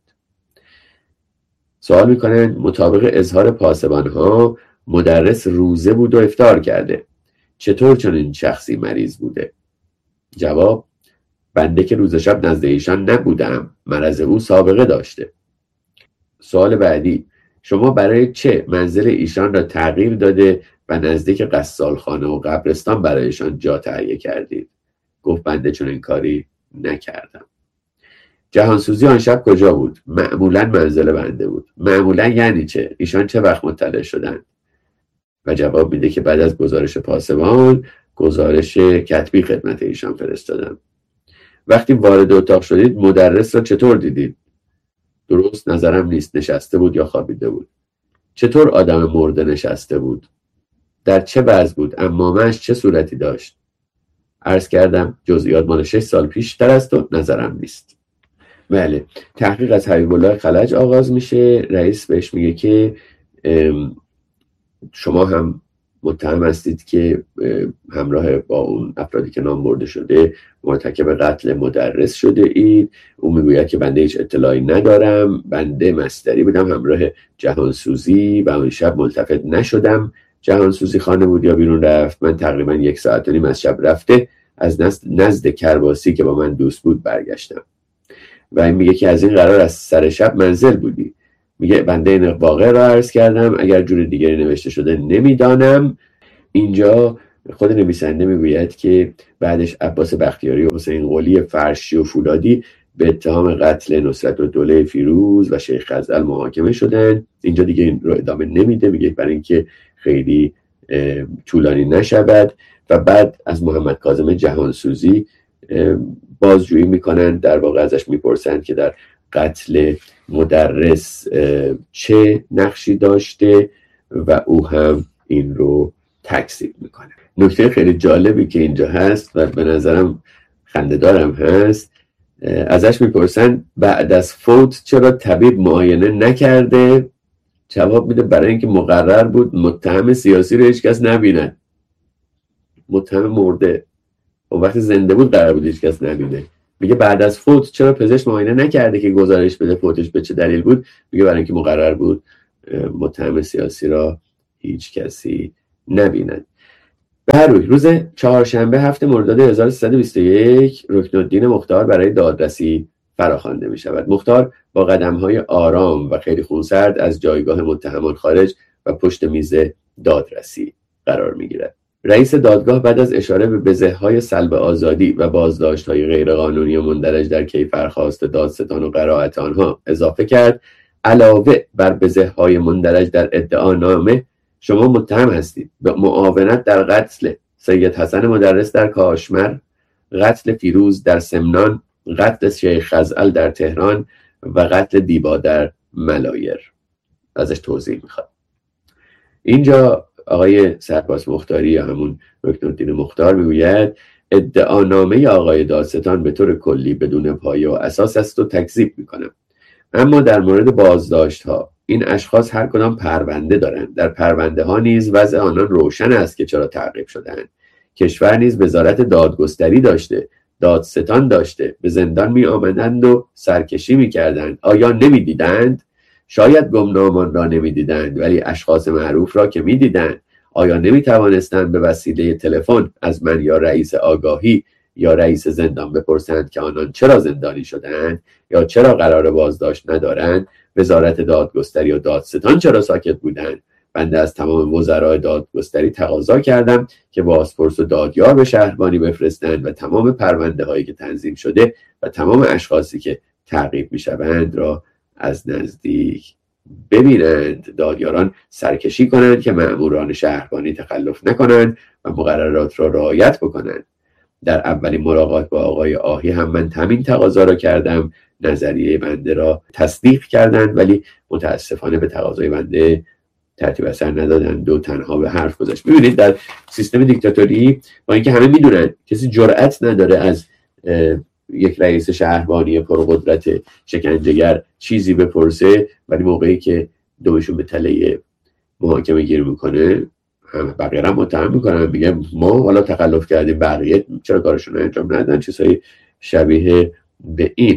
سوال میکنن مطابق اظهار پاسبان‌ها مدرس روزه بود و افطار کرده، چطور چنین شخصی مریض بوده؟ جواب بنده که روز شب نزد ایشان نبودم، مرض او سابقه داشته. سوال بعدی شما برای چه منزل ایشان را تغییر داده و نزدیک قصالخانه و قبرستان برایشان جا تهیه کردید؟ گفت بنده چون این کاری نکردم. جهانسوزی آن شب کجا بود؟ معمولا منزل بنده بود. معمولا یعنی چه؟ ایشان چه وقت مطلع شدند؟ و جواب میده که بعد از گزارش پاسبان گزارش کتبی خدمت ایشان فرستادم. وقتی وارد اتاق شدید مدرس را چطور دیدید؟ درست نظرم نیست، نشسته بود یا خوابیده بود. چطور آدم مرده نشسته بود؟ در چه وضع بود؟ عمامه‌اش چه صورتی داشت؟ عرض کردم جزئیات مال شش سال پیشتر است و نظرم نیست. بله، تحقیق از حبیب الله خلج آغاز میشه. رئیس بهش میگه که شما هم متهم هستید که همراه با اون افرادی که نام برده شده مرتکب قتل مدرس شده اید. اون میگوید که بنده هیچ اطلاعی ندارم، بنده مصدری بودم همراه جهانسوزی و اون شب ملتفت نشدم جهانسوزی خانه بود یا بیرون رفت. من تقریبا یک ساعت و نیم از شب رفته از نزد کرباسی که با من دوست بود برگشتم. و این میگه که از این قرار از سر شب منزل بودی. میگه بنده این واقع را عرض کردم، اگر جور دیگری نوشته شده نمیدانم. اینجا خود نویسنده میگوید که بعدش عباس بختیاری و حسین قلی فرشی و فولادی به اتهام قتل نصرتالدوله فیروز و شیخ غزل محاکمه شدن. اینجا دیگه این رو ادامه نمیده، میگه برای اینکه خیلی طولانی نشود. و بعد از محمد کاظم جهانسوزی بازجویی میکنن، در واقع ازش میپرسن که در قتل مدرس چه نقشی داشته و او هم این رو تکذیب میکنه. نکته خیلی جالبی که اینجا هست و به نظرم خنده‌دارم هست، ازش میپرسن بعد از فوت چرا طبیب معاینه نکرده؟ جواب میده برای اینکه مقرر بود متهم سیاسی رو هیچ کس نبیند. متهم مرده خب وقتی زنده بود قرار بود هیچ کس نبینه. میگه بعد از فوت چرا پزشک معاینه نکرده که گزارش بده فوتش به چه دلیل بود؟ میگه برای اینکه مقرر بود متهم سیاسی را هیچ کسی نبیند. به هر روی روز چهارشنبه هفت مرداد هزار و سیصد و بیست و یک رکنالدین مختار برای دادرسی فراخوانده می شود. مختار با قدم‌های آرام و خیلی خونسرد از جایگاه متهمان خارج و پشت میز دادرسی قرار می گیرد. رئیس دادگاه بعد از اشاره به بزه‌های سلب آزادی و بازداشت‌های غیرقانونی و مندرج در کیفرخواست دادستان و قرائت آنها اضافه کرد علاوه بر بزه‌های مندرج در ادعانامه شما متهم هستید به معاونت در قتل سید حسن مدرس در کاشمر، قتل فیروز در سمنان، قتل شیخ خزعل در تهران و قتل دیبا در ملایر. ازش توضیح میخواد. اینجا آقای سرباز مختاری یا همون رکنالدین مختار میگوید ادعانامه آقای دادستان به طور کلی بدون پایه و اساس است و تکذیب میکنم. اما در مورد بازداشت ها این اشخاص هر کدام پرونده دارند. در پرونده ها نیز وضع آنان روشن است که چرا تعقیب شدند. کشور نیز وزارت دادگستری داشته، دادستان داشته، به زندان می آمدند و سرکشی می کردند. آیا نمی دیدند؟ شاید گمنامان را نمی دیدند ولی اشخاص معروف را که می دیدند. آیا نمی توانستند به وسیله تلفن از من یا رئیس آگاهی یا رئیس زندان بپرسند که آنان چرا زندانی شدند یا چرا قرار بازداشت ندارند؟ وزارت دادگستری و دادستان چرا ساکت بودند؟ بنده از تمام وزرای دادگستری تقاضا کردم که بازپرس و دادیار به شهربانی بفرستند و تمام پرونده هایی که تنظیم شده و تمام اشخاصی که تعقیب می شوند را از نزدیک ببینند. دادیاران سرکشی کنند که مأموران شهربانی تخلف نکنند و مقررات را رعایت بکنند. در اولین ملاقات با آقای آهی هم من همین تقاضا را کردم. نظریه بنده را تصدیق کردند ولی متاسفانه به تقاضای بنده ترتیب اثر ندادند و تنها به حرف گذاشت. ببینید در سیستم دیکتاتوری با اینکه همه میدونن کسی جرأت نداره از یک رئیس شهربانی پرقدرت شکنجهگر چیزی بپرسه، ولی موقعی که دومشون به تله محاکمه گیر میکنه همه بقیه را متهم میکنن، میگن ما حالا تخلف کردیم بقیه چرا کارشون انجام ندادن، چیزای شبیه به این.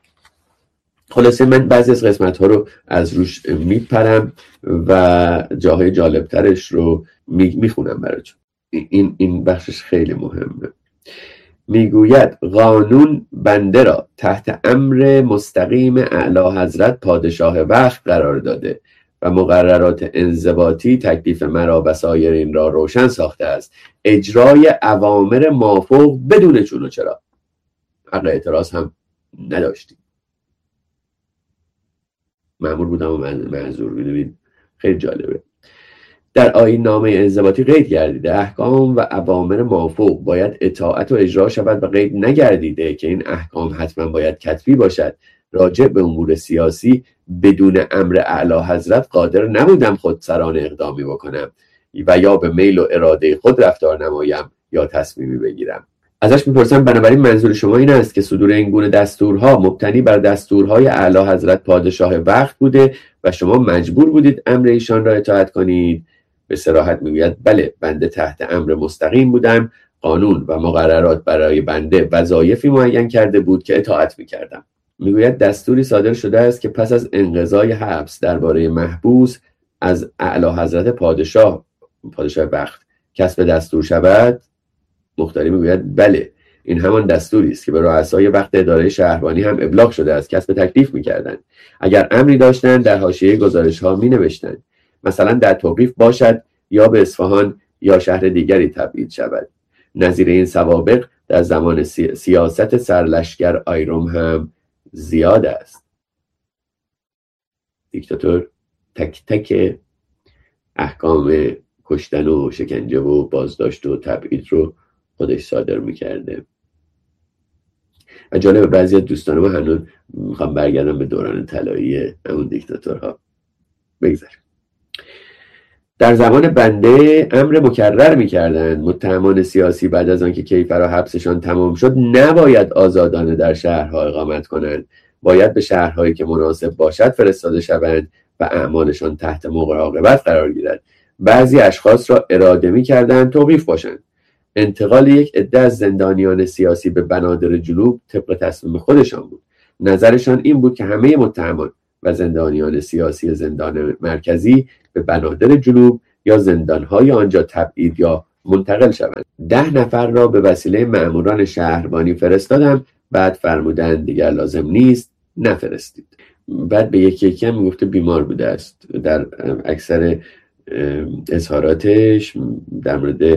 خلاصه من بعضی از قسمت ها رو از روش میپرم و جاهای جالبترش رو میخونم براتون. این این بخشش خیلی مهمه. میگوید قانون بنده را تحت امر مستقیم اعلی حضرت پادشاه وقت قرار داده و مقررات انضباطی تکلیف مرا و سایرین را روشن ساخته است. اجرای اوامر مافوق بدون چون و چرا. حق اعتراض هم نداشتیم. مأمور بودم و معذور. میدونید خیلی جالبه. در آیین نامه انضباطی قید گردیده احکام و اوامر مافوق باید اطاعت و اجرا شود و قید نگردیده که این احکام حتما باید کتبی باشد. راجع به امور سیاسی بدون امر اعلی حضرت قادر نبودم خودسرانه اقدامی بکنم و یا به میل و اراده خود رفتار نمایم یا تصمیمی بگیرم. ازش میپرسم بنابراین منظور شما این است که صدور این گونه دستورها مبتنی بر دستورهای اعلی حضرت پادشاه وقت بوده و شما مجبور بودید امر ایشان را اطاعت کنید؟ به صراحت میگوید بله، بنده تحت امر مستقیم بودم. قانون و مقررات برای بنده وظایفی معین کرده بود که اطاعت میکردم. میگوید دستوری صادر شده است که پس از انقضای حبس درباره محبوس از اعلی حضرت پادشاه پادشاه وقت کسب دستور شود. مختاری میگوید بله، این همان دستوری است که به رؤسای وقت اداره شهربانی هم ابلاغ شده است کسب تکلیف میکردند. اگر امری داشتند در حاشیه گزارش ها می نوشتند، مثلا در توقیف باشد یا به اصفهان یا شهر دیگری تبعید شود. نظیر این سوابق در زمان سی... سیاست سرلشکر آیروم هم زیاد است. دیکتاتور تک تک احکام کشتن و شکنجه و بازداشت و تبعید رو خودش صادر میکرده. و جالب بعضی از دوستان ما هنوز میخوام برگردم به دوران طلایی همون دیکتاتورها. بگذاریم. در زمان بنده امر مکرر میکردند متهمان سیاسی بعد از آنکه کیفر و حبسشان تمام شد نباید آزادانه در شهرها اقامت کنند، باید به شهرهایی که مناسب باشد فرستاده شوند و اعمالشان تحت مراقبت قرار گیرد. بعضی اشخاص را اراده میکردند توقیف باشند. انتقال یک عده از زندانیان سیاسی به بنادر جنوب طبق تصمیم خودشان بود. نظرشان این بود که همه متهمان و زندانیان سیاسی زندان مرکزی به بنادر جنوب یا زندانهای آنجا تبعید یا منتقل شوند. ده نفر را به وسیله مأموران شهربانی فرستادم، بعد فرمودند دیگر لازم نیست، نفرستید. بعد به یکی یکی هم میگفته بیمار بوده است. در اکثر اظهاراتش در مورد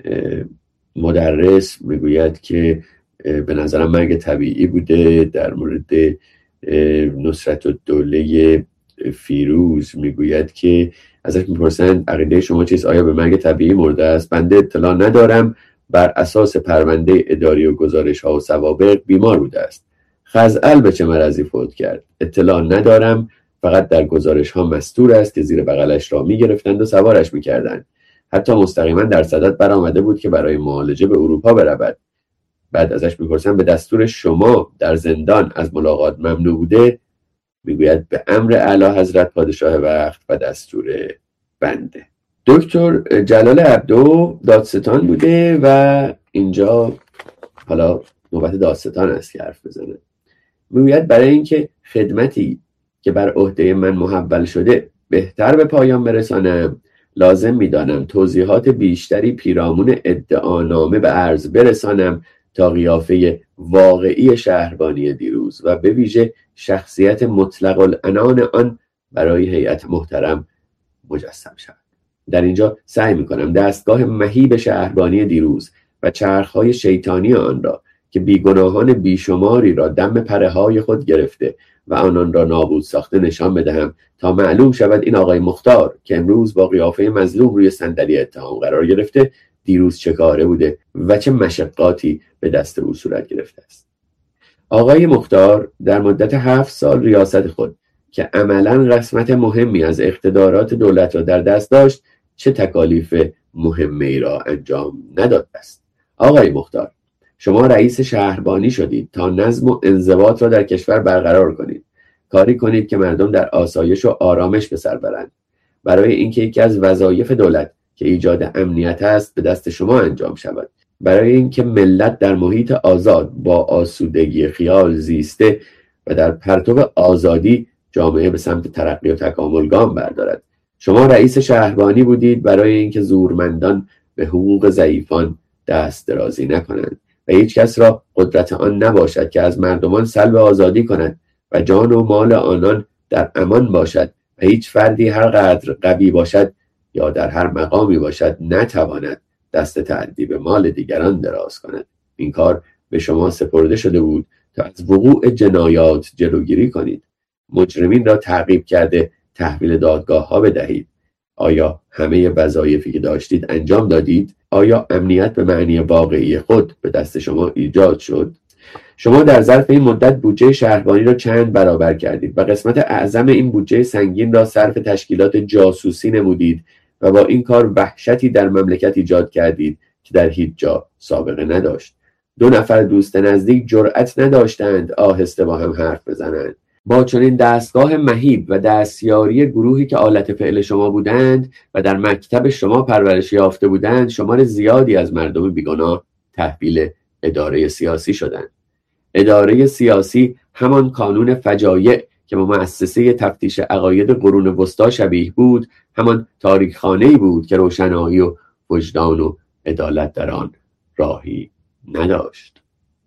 مدرس میگوید که به نظرم مرگ طبیعی بوده. در مورد نصرت الدوله فیروز میگوید که ازش میپرسند عقیده شما چیست؟ آیا به مرگ طبیعی مرده است؟ بنده اطلاع ندارم، بر اساس پرونده اداری و گزارش ها و سوابق بیمار بوده است. خزعل به چه مرضی فوت کرد؟ اطلاع ندارم، فقط در گزارش ها مستور است که زیر بغلش را میگرفتند و سوارش میکردند. حتی مستقیما در صدد برآمده بود که برای معالجه به اروپا برود. بعد ازش میپرسن به دستور شما در زندان از ملاقات ممنوع بوده؟ میگوید به امر اعلی حضرت پادشاه وقت و دستور بنده. دکتر جلال عبدو دادستان بوده و اینجا حالا نوبت دادستان است که حرف بزنه. میگوید برای اینکه خدمتی که بر عهده من محول شده بهتر به پایان برسانم، لازم میدانم توضیحات بیشتری پیرامون ادعانامه به عرض برسانم تا قیافه واقعی شهربانی دیروز و به ویژه شخصیت مطلق العنان آن برای هیئت محترم مجسم شود. در اینجا سعی میکنم دستگاه مهیب شهربانی دیروز و چرخهای شیطانی آن را که بیگناهان بیشماری را دم پره‌های خود گرفته و آنان را نابود ساخته نشان بدهم تا معلوم شود این آقای مختار که امروز با قیافه مظلوم روی صندلی اتهام قرار گرفته دیروز چه کاره بوده و چه مشقاتی به دست او صورت گرفته است. آقای مختار در مدت هفت سال ریاست خود که عملاً قسمت مهمی از اقتدارات دولت را در دست داشت چه تکالیف مهمی را انجام نداده است. آقای مختار، شما رئیس شهربانی شدید تا نظم و انضباط را در کشور برقرار کنید. کاری کنید که مردم در آسایش و آرامش به سر برند. برای اینکه یکی از وظایف دولت که ایجاد امنیت است به دست شما انجام شود. برای اینکه ملت در محیط آزاد با آسودگی خیال زیسته و در پرتو آزادی جامعه به سمت ترقی و تکامل گام بردارد. شما رئیس شهربانی بودید برای اینکه زورمندان به حقوق ضعیفان دست درازی نکنند و هیچ کس را قدرت آن نباشد که از مردمان سلب آزادی کند و جان و مال آنان در امان باشد و هیچ فردی هر قدر قوی باشد یا در هر مقامی باشد نتواند دست تعدی به مال دیگران دراز کند. این کار به شما سپرده شده بود تا از وقوع جنایات جلوگیری کنید. مجرمین را تعقیب کرده تحویل دادگاه ها بدهید. آیا همه وظایفی که داشتید انجام دادید؟ آیا امنیت به معنی واقعی خود به دست شما ایجاد شد؟ شما در ظرف این مدت بودجه شهربانی را چند برابر کردید و قسمت اعظم این بودجه سنگین را صرف تشکیلات جاسوسی نمودید و با این کار وحشتی در مملکت ایجاد کردید که در هیچ جا سابقه نداشت. دو نفر دوست نزدیک جرأت نداشتند آهسته با هم حرف بزنند. با چنین دستگاه مهیب و دستیاری گروهی که آلت فعل شما بودند و در مکتب شما پرورش یافته بودند، شمار زیادی از مردم بیگناه تحویل اداره سیاسی شدند. اداره سیاسی همان کانون فجایع که با مؤسسه تفتیش عقاید قرون وسطی شبیه بود، همان تاریکخانه‌ای بود که روشنایی و وجدان و عدالت در آن راهی نداشت.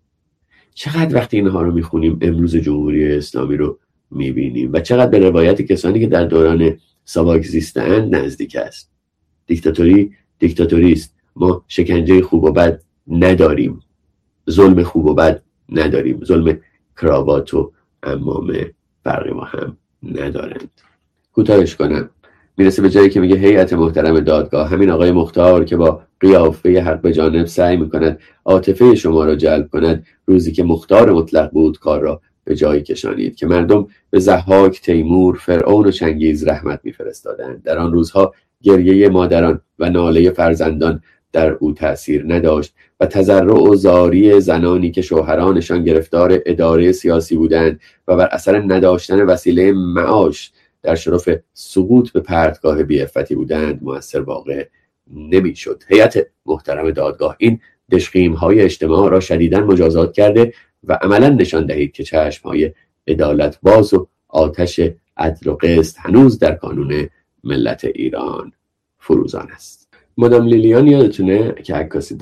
چقدر وقتی اینها رو میخونیم امروز جمهوری اسلامی رو میبینیم و چقدر به روایت کسانی که در دوران ساواک زیستند نزدیک است. دیکتاتوری دیکتاتوری است. ما شکنجه خوب و بد نداریم، ظلم خوب و بد نداریم، ظلم کراوات و عمامه فرقی با هم ندارند. کوتاهش کنم، میرسه به جایی که میگه هیئت محترم دادگاه، همین آقای مختار که با قیافه حق به جانب سعی میکند عاطفه شما را جلب کند، روزی که مختار مطلق بود کار را به جایی کشانید که مردم به ضحاک، تیمور، فرعون و چنگیز رحمت میفرستادند. در آن روزها گریه مادران و ناله فرزندان در او تأثیر نداشت و تضرع و زاری زنانی که شوهرانشان گرفتار اداره سیاسی بودند و بر اثر نداشتن وسیله معاش در شرف سقوط به پرتگاه بی‌عفتی بودند مؤثر واقع نمیشد. هیئت محترم دادگاه این دشخیم‌های اجتماع را شدیداً مجازات کرده و عملاً نشان دهید که چشم‌های عدالت باز و آتش عدل و قسط هنوز در کانون ملت ایران فروزان است. مادام لیلیان یادتونه که عکاسی